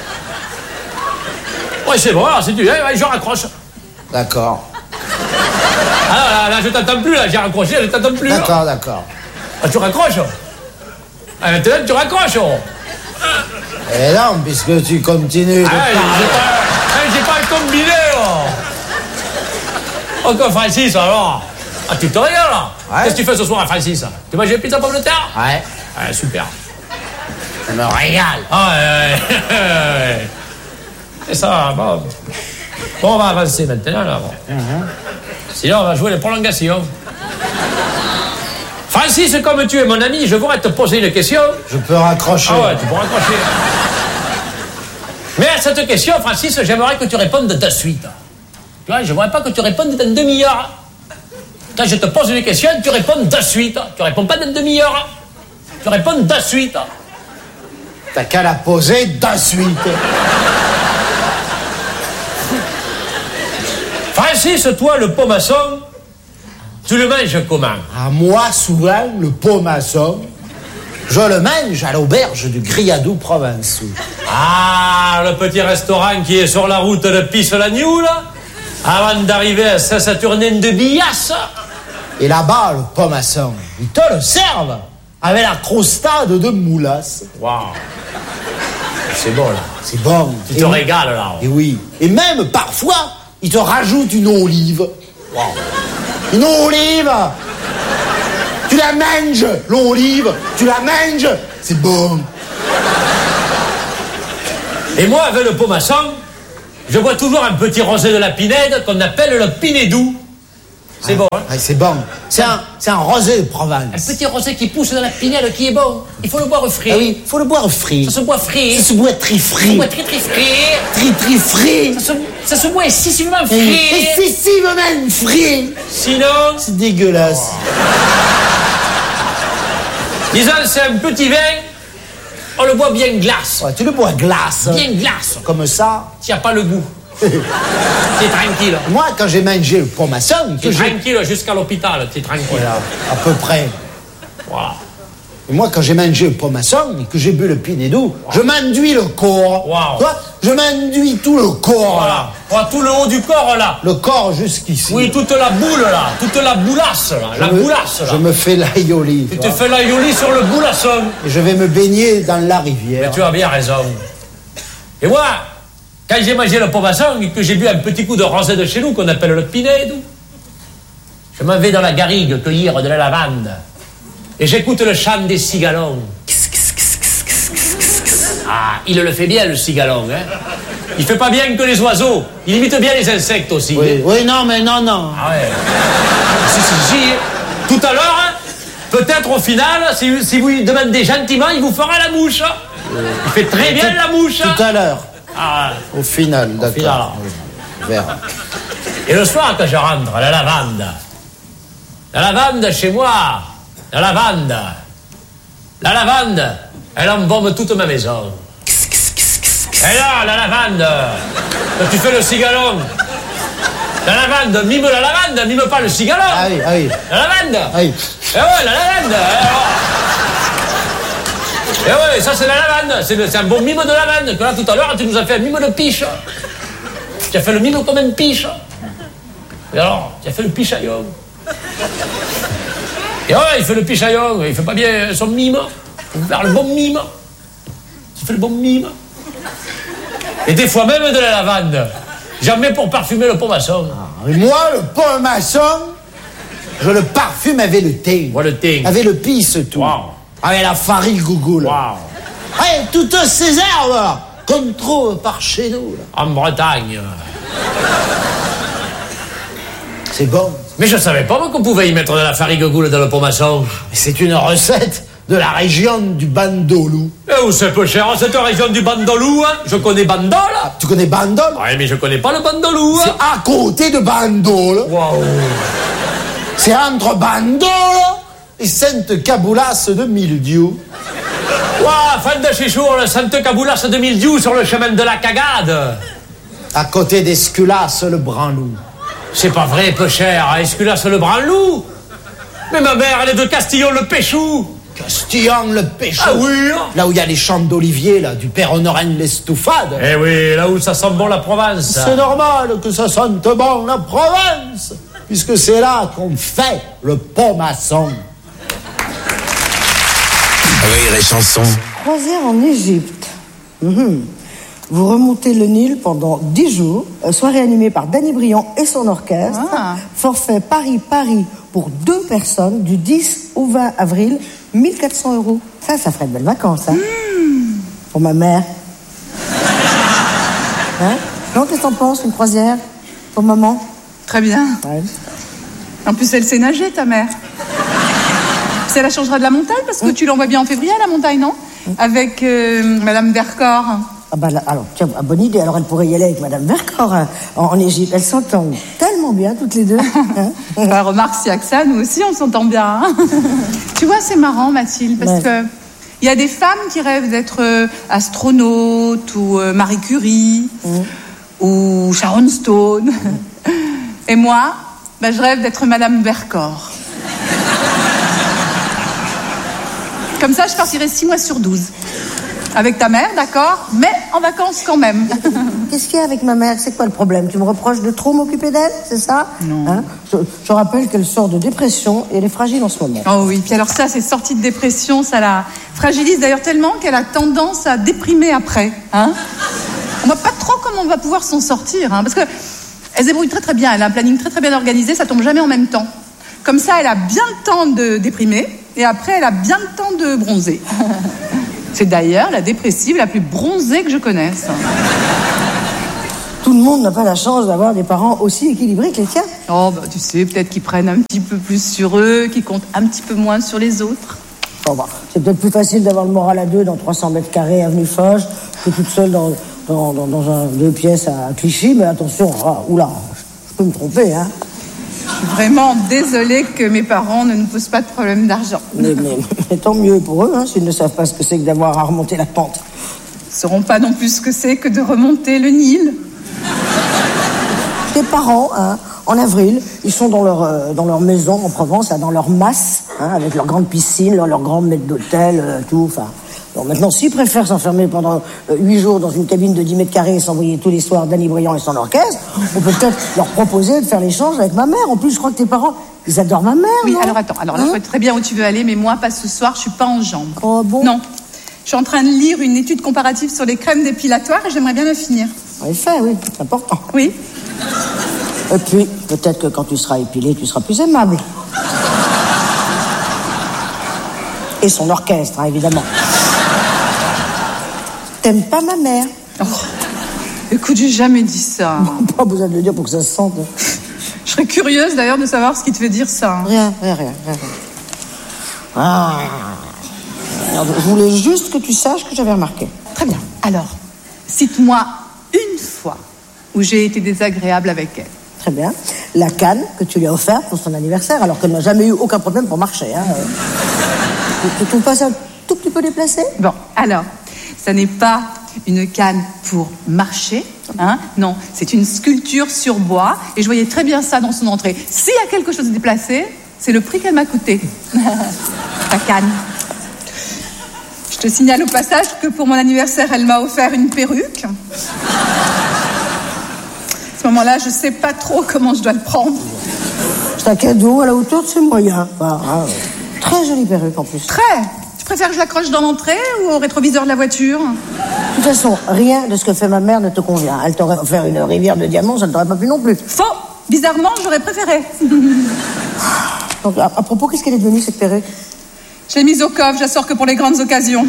Ouais, c'est bon, alors c'est du... Ouais, je raccroche. D'accord. Ah là, là, je t'entends plus, là, j'ai raccroché, je t'entends plus. D'accord, d'accord. Ah, tu raccroches? Ah, maintenant, tu raccroches. Eh non, puisque tu continues de ah, parler. J'ai pas, j'ai pas combiné, là. Encore Francis, alors. Ah, tu te régales, là. Ouais. Qu'est-ce que tu fais ce soir, Francis? Tu manges une pizza pomme de terre? Ouais. Ah, super. Je me régale. Ah, ouais, ouais, ouais. C'est ça, bon. Bon, on va avancer maintenant, là. Bon. Mm-hmm. Sinon, on va jouer les prolongations. Francis, comme tu es mon ami, je voudrais te poser une question. Je peux raccrocher. Ah ouais, tu peux raccrocher. Mais à cette question, Francis, j'aimerais que tu répondes de suite. Tu vois, je ne voudrais pas que tu répondes dans une demi-heure. Quand je te pose une question, tu réponds de suite. Tu réponds pas dans une demi-heure. Tu réponds de suite. T'as qu'à la poser de suite. Francis, toi, le pomasson, tu le manges comment? À moi, souvent, le pomasson, je le mange à l'auberge du Griadou Provençaux. Ah, le petit restaurant qui est sur la route de Pisse-la-New, là, avant d'arriver à Saint-Saturnin de Billasse. Et là-bas, le pomasson, ils te le servent avec la crostade de moulasse. Waouh. C'est bon, là. C'est bon. Tu te régales, là. Et oui. Et même, parfois, il te rajoute une olive. Wow. Une olive. Tu la manges, l'olive. Tu la manges. C'est bon. Et moi, avec le pomasson, je bois toujours un petit rosé de la Pinède qu'on appelle le Pinédou. C'est ah, bon, hein? Ah, c'est bon. C'est un, c'est un rosé de Provence. Un petit rosé qui pousse dans la Pinède qui est bon. Il faut le boire frais. Ah oui, il faut le boire frais. Ça se boit frais. Ça se boit très frais. Ça se boit très très frais. Très très frais. Ça se, ça se boit excessivement frais. Excessivement frais. Sinon... C'est dégueulasse. Oh. Disons, c'est un petit vin, on le boit bien glace. Ouais, tu le bois glace. Bien glace. Comme ça. Tu n'as pas le goût. T'es tranquille. Moi, quand j'ai mangé le pomasson... T'es tranquille jusqu'à l'hôpital, t'es tranquille. Voilà, à peu près. Voilà. Et moi, quand j'ai mangé le pomasson et que j'ai bu le Pinédou, wow. je m'enduis le corps. Wow. Toi, je m'enduis tout le corps, voilà. là. Voilà, tout le haut du corps, là. Le corps jusqu'ici. Oui, toute la boule, là. Toute la boulasse, là. Je la me, boulasse, là. Je me fais l'aïoli. Tu te fais l'aïoli sur le boulasson. Et je vais me baigner dans la rivière. Mais tu as bien raison. Et moi, quand j'ai mangé le pomasson et que j'ai bu un petit coup de rosé de chez nous qu'on appelle le Pinédou, je m'en vais dans la garrigue cueillir de la lavande. Et j'écoute le chant des cigalons. Ah, il le fait bien, le cigalon, hein. Il fait pas bien que les oiseaux. Il imite bien les insectes aussi. Oui, hein. oui, non, mais non, non. Ah ouais. Si, si, si. Tout à l'heure, hein, peut-être au final, si, si vous lui demandez gentiment, il vous fera la mouche. Euh, il fait très bien la mouche. Tout à l'heure. Ah, au final, d'accord. Final. Oui. Et le soir, quand je rentre, la lavande. La lavande, chez moi, la lavande. La lavande, elle embaume toute ma maison. Et là, la lavande, quand tu fais le cigalon, la lavande, mime la lavande, mime pas le cigalon. Ah oui, ah oui. La lavande. Ah oui. Et ouais, la lavande. Et ouais, ça c'est la lavande, c'est, le, c'est un bon mime de lavande. Que là, tout à l'heure, tu nous as fait un mime de piche. Tu as fait le mime comme une piche. Et alors, tu as fait le pichaillon. Et ouais, il fait le pichaillon, il fait pas bien son mime. Il faut faire le bon mime. Tu fais le bon mime. Et des fois même de la lavande. J'en mets pour parfumer le pomasson. Ah, et moi, le pomasson, je le parfume avec le thé. Ouais, le thé. Avec le pisse tout. Wow. Avec la farine gougoule. Wow. Hey, toutes ces herbes là, qu'on trouve par chez nous. Là. En Bretagne. C'est bon. Mais je savais pas moi qu'on pouvait y mettre de la farine gougoule dans le pomasson. C'est une recette de la région du Bandolou. Et où c'est peu cher, cette région du Bandolou, hein? Je connais Bandol. Ah, tu connais Bandol? Oui, mais je connais pas le Bandolou. Hein? C'est à côté de Bandol. Wow. C'est entre Bandol et Sainte-Caboulas de Mildiou. Ouah, fin de chichour, le Sainte-Caboulas de Mildiou sur le chemin de la Cagade. À côté d'Esculas, le Branlou. C'est pas vrai, peu cher, Esculas, le Branlou. Mais ma mère, elle est de Castillon-le-Péchou. Castillon-le-Péchou. Ah oui. Là où il y a les champs d'olivier, là, du Père Honorin de l'Estoufade. Eh oui, là où ça sent bon la Provence. C'est normal que ça sente bon la Provence, puisque c'est là qu'on fait le pomasson. Rire et chanson. Croisière en Égypte. Mmh. Vous remontez le Nil pendant dix jours, euh, soirée animée par Danny Briand et son orchestre. Ah. Forfait Paris-Paris pour deux personnes du dix au vingt avril, mille quatre cents euros. Ça, ça ferait de belles vacances, hein. Mmh. Pour ma mère. Hein? Non, qu'est-ce que t'en penses, une croisière pour maman? Très bien. Ouais. En plus, elle sait nager, ta mère. Puis elle la changera de la montagne, parce que mmh. tu l'envoies bien en février à la montagne, non? Mmh. Avec euh, Madame Vercors. Ah bah là, alors, tiens, bonne idée. Alors, elle pourrait y aller avec Madame Vercors hein, en, en Égypte. Elles s'entendent tellement bien, toutes les deux. Hein. Bah, remarque, si avec ça, nous aussi, on s'entend bien. Hein. Tu vois, c'est marrant, Mathilde, parce ouais. que il y a des femmes qui rêvent d'être euh, astronautes ou euh, Marie Curie mmh. ou Sharon Stone. Mmh. Et moi, bah, je rêve d'être Madame Vercors. Comme ça, je partirai six mois sur douze. Avec ta mère, d'accord, mais en vacances quand même. Qu'est-ce qu'il y a avec ma mère? C'est quoi le problème? Tu me reproches de trop m'occuper d'elle, c'est ça? Non. Hein? je, je rappelle qu'elle sort de dépression et elle est fragile en ce moment. Oh oui, puis alors ça, c'est sortie de dépression, ça la fragilise d'ailleurs tellement qu'elle a tendance à déprimer après. Hein? On voit pas trop comment on va pouvoir s'en sortir, hein, parce que Elle se débrouille très très bien, elle a un planning très très bien organisé, ça tombe jamais en même temps. Comme ça, elle a bien le temps de déprimer, et après, elle a bien le temps de bronzer. C'est d'ailleurs la dépressive la plus bronzée que je connaisse. Tout le monde n'a pas la chance d'avoir des parents aussi équilibrés que les tiens. Oh, bah, tu sais, peut-être qu'ils prennent un petit peu plus sur eux, qu'ils comptent un petit peu moins sur les autres. Bon, bah, c'est peut-être plus facile d'avoir le moral à deux dans trois cents mètres carrés avenue Foch que toute seule dans, dans, dans, dans un deux pièces à Clichy, mais attention, ah, oula, je peux me tromper, hein. Je suis vraiment désolée que mes parents ne nous posent pas de problème d'argent. Mais, mais, mais tant mieux pour eux, hein, s'ils ne savent pas ce que c'est que d'avoir à remonter la pente. Ils ne sauront pas non plus ce que c'est que de remonter le Nil. Tes parents, hein, en avril, ils sont dans leur, euh, dans leur maison en Provence, là, dans leur masse, hein, avec leur grande piscine, leur, leur grand maître d'hôtel, euh, tout, enfin... Bon, maintenant, s'ils préfèrent s'enfermer pendant huit euh, jours dans une cabine de dix mètres carrés et s'envoyer tous les soirs Danny Briand et son orchestre, on peut peut-être leur proposer de faire l'échange avec ma mère. En plus, je crois que tes parents, ils adorent ma mère, Oui, non alors attends, alors là, hein je vois très bien où tu veux aller, mais moi, pas ce soir, je suis pas en jambes. Oh bon? Non. Je suis en train de lire une étude comparative sur les crèmes dépilatoires et j'aimerais bien la finir. En effet, oui, c'est important. Oui. Et puis, peut-être que quand tu seras épilé, tu seras plus aimable. Et son orchestre, hein, évidemment. T'aimes pas ma mère? Oh. Écoute, j'ai jamais dit ça. Bon, pas besoin de le dire pour que ça se sente. Je serais curieuse d'ailleurs de savoir ce qui te fait dire ça. Rien, rien, rien. rien. Ah. Je voulais juste que tu saches que j'avais remarqué. Très bien. Alors, cite-moi une fois où j'ai été désagréable avec elle. Très bien. La canne que tu lui as offerte pour son anniversaire, alors qu'elle n'a jamais eu aucun problème pour marcher. Hein. Tu trouves pas ça un tout petit peu déplacé? Bon, alors, ça n'est pas une canne pour marcher, hein? Non, c'est une sculpture sur bois, et je voyais très bien ça dans son entrée. S'il y a quelque chose de déplacé, c'est le prix qu'elle m'a coûté. Ta canne. Je te signale au passage que pour mon anniversaire, elle m'a offert une perruque. À ce moment-là, je sais pas trop comment je dois le prendre. C'est un cadeau à la hauteur de ses moyens. Ah, ah, très jolie perruque en plus. Très. Tu préfères que je l'accroche dans l'entrée ou au rétroviseur de la voiture? De toute façon, rien de ce que fait ma mère ne te convient. Elle t'aurait offert une rivière de diamants, ça ne t'aurait pas plu non plus. Faux. Bizarrement, j'aurais préféré. Donc, à, à propos, qu'est-ce qu'elle est devenue, cette perruque? Je l'ai mise au coffre, je la sors que pour les grandes occasions.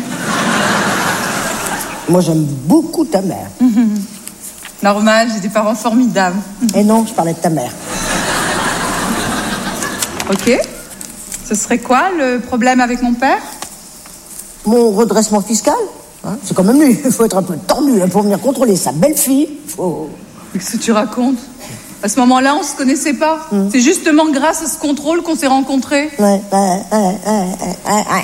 Moi, j'aime beaucoup ta mère. Mmh. Normal, j'ai des parents formidables. Et non, je parlais de ta mère. Ok. Ce serait quoi le problème avec mon père? Mon redressement fiscal, hein, c'est quand même lui. Il faut être un peu tordu hein, pour venir contrôler sa belle-fille. Faut... Qu'est-ce que tu racontes? À ce moment-là, on se connaissait pas. Mmh. C'est justement grâce à ce contrôle qu'on s'est rencontrés. Ouais, ouais, ouais, ouais, ouais, ouais, ouais,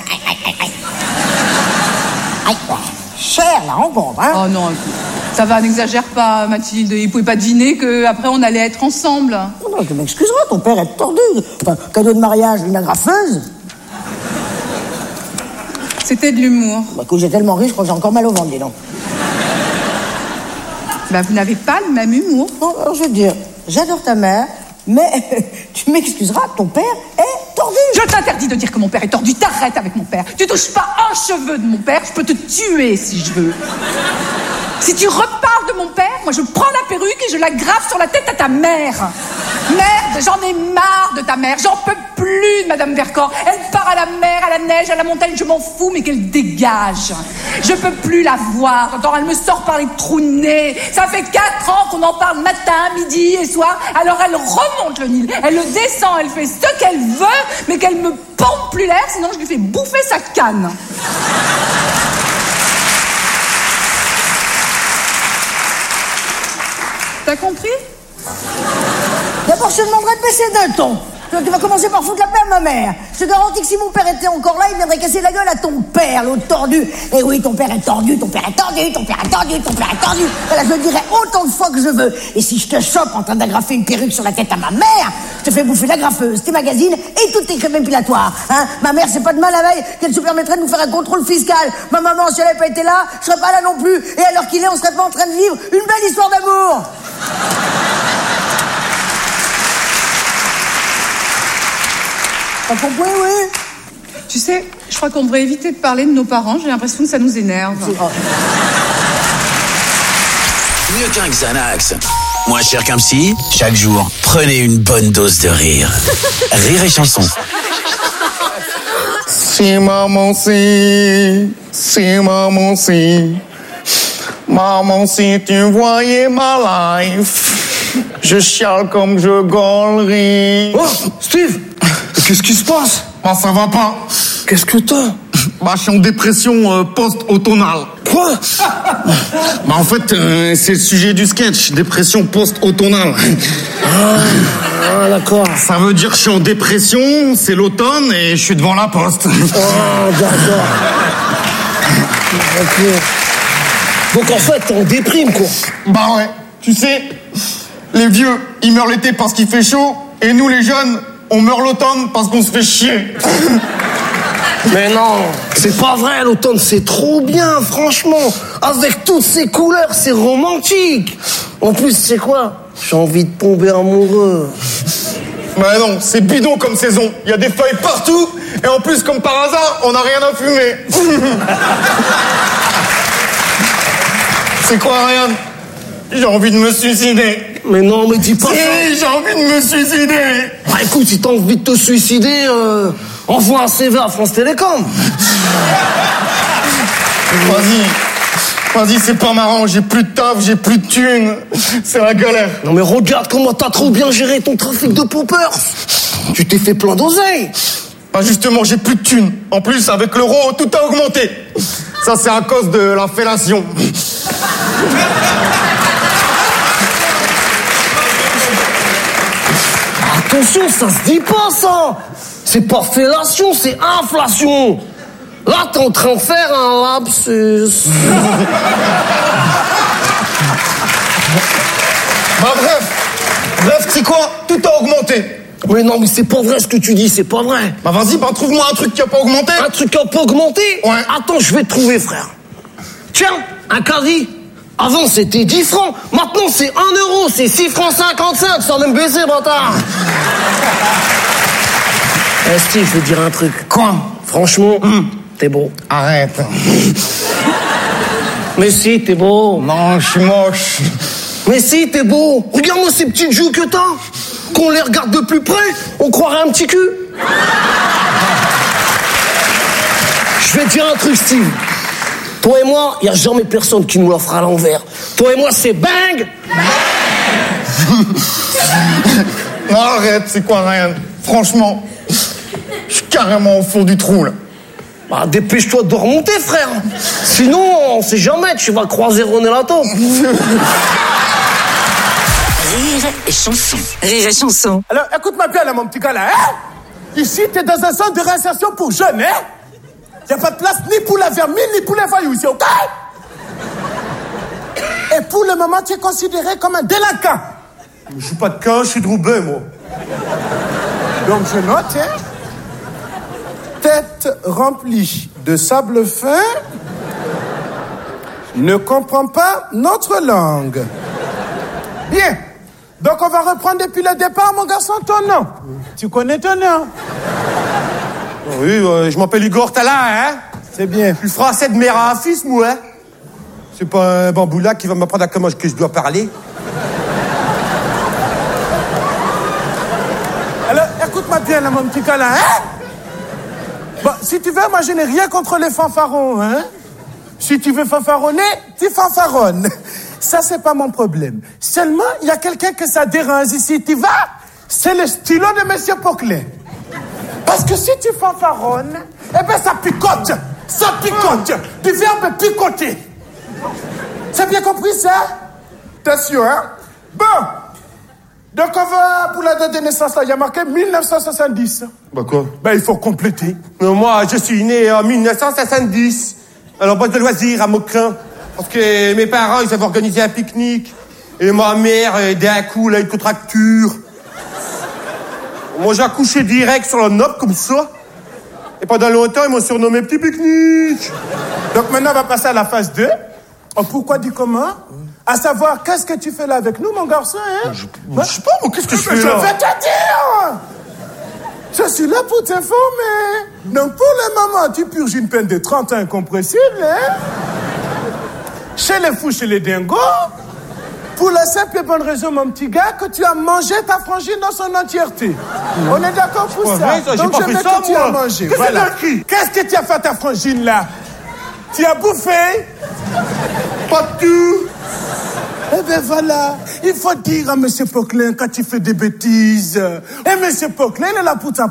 ouais. Cher la rencontre, hein? Oh non, ça va, n'exagère pas, Mathilde. Il pouvait pas deviner qu'après on allait être ensemble. Non, non, tu m'excuseras, ton père est tordu. Enfin, cadeau de mariage, une agrafeuse. C'était de l'humour. Bah, écoute, j'ai tellement ri, je crois que j'ai encore mal au ventre, dis donc. Bah, vous n'avez pas le même humour. Non, alors je veux te dire, j'adore ta mère, mais tu m'excuseras, ton père est tordu. Je t'interdis de dire que mon père est tordu. T'arrêtes avec mon père. Tu touches pas un cheveu de mon père, je peux te tuer si je veux. Si tu reparles de mon père, moi je prends la perruque et je la grave sur la tête à ta mère. Merde, j'en ai marre de ta mère. J'en peux plus de Madame Vercors. Elle part à la mer, à la neige, à la montagne, je m'en fous, mais qu'elle dégage. Je peux plus la voir. Attends, elle me sort par les trous de nez. Ça fait quatre ans qu'on en parle matin, midi et soir. Alors elle remonte le Nil. Elle le descend, elle fait ce qu'elle veut, mais qu'elle me pompe plus l'air, sinon je lui fais bouffer sa canne. T'as compris? D'abord, je te demanderai de baisser d'un ton. Tu vas commencer par foutre la paix à ma mère. Je te garantis que si mon père était encore là, il viendrait casser la gueule à ton père, l'autre tordu. Et oui, ton père est tordu, ton père est tordu, ton père est tordu, ton père est tordu. Voilà, je le dirai autant de fois que je veux. Et si je te chope en train d'agrafer une perruque sur la tête à ma mère, je te fais bouffer l'agrafeuse, tes magazines et toutes tes crèmes épilatoires. Hein? Ma mère, c'est pas de mal la veille qu'elle se permettrait de nous faire un contrôle fiscal. Ma maman, si elle n'avait pas été là, je serais pas là non plus. Et à l'heure qu'il est, on serait pas en train de vivre une belle histoire d'amour. T'as compris, oui? Tu sais, je crois qu'on devrait éviter de parler de nos parents. J'ai l'impression que ça nous énerve. Mieux qu'un Xanax, Moins cher qu'un psy, chaque jour, prenez une bonne dose de rire. Rire et chanson. Si maman si, si maman si, maman si tu voyais ma life, je chiale comme je gaulerie. Oh, Steve, qu'est-ce qui se passe? Bah ça va pas. Qu'est-ce que t'as? Bah je suis en dépression euh, post-automnale. Quoi? Bah en fait, euh, c'est le sujet du sketch, dépression post-automnale. Ah, ah d'accord. Ça veut dire que je suis en dépression, c'est l'automne et je suis devant la poste. Oh, d'accord. Ok. Donc en fait, t'es en déprime, quoi. Bah ouais, tu sais, les vieux, ils meurent l'été parce qu'il fait chaud, et nous les jeunes, on meurt l'automne parce qu'on se fait chier. Mais non, c'est pas vrai, l'automne, c'est trop bien, franchement. Avec toutes ces couleurs, c'est romantique. En plus, c'est quoi? J'ai envie de tomber amoureux. Mais non, c'est bidon comme saison. Il y a des feuilles partout, et en plus, comme par hasard, on n'a rien à fumer. C'est quoi, Ryan? J'ai envie de me suicider. Mais non, mais dis pas ça. Si, j'ai envie de me suicider. Bah écoute, si t'as envie de te suicider, euh, envoie un C V à France Télécom. Vas-y, vas-y, c'est pas marrant. J'ai plus de taf, j'ai plus de thunes. C'est la galère. Non mais regarde comment t'as trop bien géré ton trafic de poppers. Tu t'es fait plein d'oseille. Bah justement, j'ai plus de thunes. En plus, avec l'euro, tout a augmenté. Ça, c'est à cause de la fellation. Attention, ça se dit pas, ça. C'est pas fellation, c'est inflation. Là, t'es en train de faire un lapsus. Bah bref, bref, tu sais quoi? Tout a augmenté. Mais non, mais c'est pas vrai ce que tu dis, c'est pas vrai. Bah vas-y, bah trouve-moi un truc qui a pas augmenté. Un truc qui a pas augmenté? Ouais. Attends, je vais te trouver, frère. Tiens, un caddie. Avant, c'était dix francs. Maintenant, c'est un euro. C'est six francs cinquante-cinq. Ça va même baisser, bâtard. Eh, Steve, je veux te dire un truc. Quoi? Franchement, mmh. T'es beau. Arrête. Mais si, t'es beau. Non, je suis moche. Mais si, t'es beau. Regarde-moi ces petites joues que t'as. Qu'on les regarde de plus près, on croirait un petit cul. Je vais te dire un truc, Steve. Toi et moi, il n'y a jamais personne qui nous l'offre à l'envers. Toi et moi, c'est bang. Non, arrête, c'est quoi, Ryan? Franchement, je suis carrément au fond du trou, là. Bah, dépêche-toi de remonter, frère. Sinon, on sait jamais, tu vas croiser René Lato. Rire et chanson. Rire et chanson. Alors, écoute-moi bien, là, mon petit gars, là, hein? Ici, t'es dans un centre de réinsertion pour jeunes, hein? Y a pas de place ni pour la vermine, ni pour les voyous ici, ok? Et pour le moment, tu es considéré comme un délinquant. Je suis pas de camp, je suis de Roubaix, moi. Donc, je note, hein? Tête remplie de sable fin, ne comprend pas notre langue. Bien. Donc, on va reprendre depuis le départ, mon garçon, ton nom. Tu connais ton nom? Oui, euh, je m'appelle Igor Tala, hein? C'est bien. Je suis français de mère à fils, moi, hein? C'est pas un bamboula qui va m'apprendre à comment que je dois parler. Alors, écoute-moi bien, là, mon petit gars, là, hein? Bon, si tu veux, moi, je n'ai rien contre les fanfarons, hein? Si tu veux fanfaronner, tu fanfaronnes. Ça, c'est pas mon problème. Seulement, il y a quelqu'un que ça dérange ici. Tu vas, c'est le stylo de Monsieur Poquelin. Parce que si tu fanfaronnes, eh ben, ça picote. Ça picote. Du verbe picoter. C'est bien compris, ça? Attention, hein? Bon. Donc, on va, pour la date de naissance, là, il y a marqué mille neuf cent soixante-dix. Bah quoi? Ben, il faut compléter. Mais moi, je suis né en mille neuf cent soixante-dix. Alors, boîte de loisirs à Maucrin. Parce que mes parents, ils avaient organisé un pique-nique. Et ma mère, d'un coup, là, une contracture. Moi, j'ai accouché direct sur la nope, comme ça. Et pendant longtemps, ils m'ont surnommé Petit Pique-Nique. Donc maintenant, on va passer à la phase deux. Oh, pourquoi dit comment? À savoir, qu'est-ce que tu fais là avec nous, mon garçon, hein? Je, je sais pas, moi, qu'est-ce que je fais là? Je vais te dire! Je suis là pour t'informer. Donc, pour le moment, tu purges une peine de trente ans incompressible, hein? Chez les fous, chez les dingos. Pour la simple et bonne raison, mon petit gars, que tu as mangé ta frangine dans son entièreté. Non. On est d'accord pour C'est ça. pas vrai, ça, j'ai Donc pas je fait veux ça, que tu as moi. mangé. Qu'est-ce que Voilà. t'as écrit? Qu'est-ce que tu as fait à ta frangine là? Tu as bouffé? Pas tout. Eh ben voilà, il faut dire à M. Poquelin quand il fait des bêtises. Et M. Poquelin, il est là pour t'apprendre.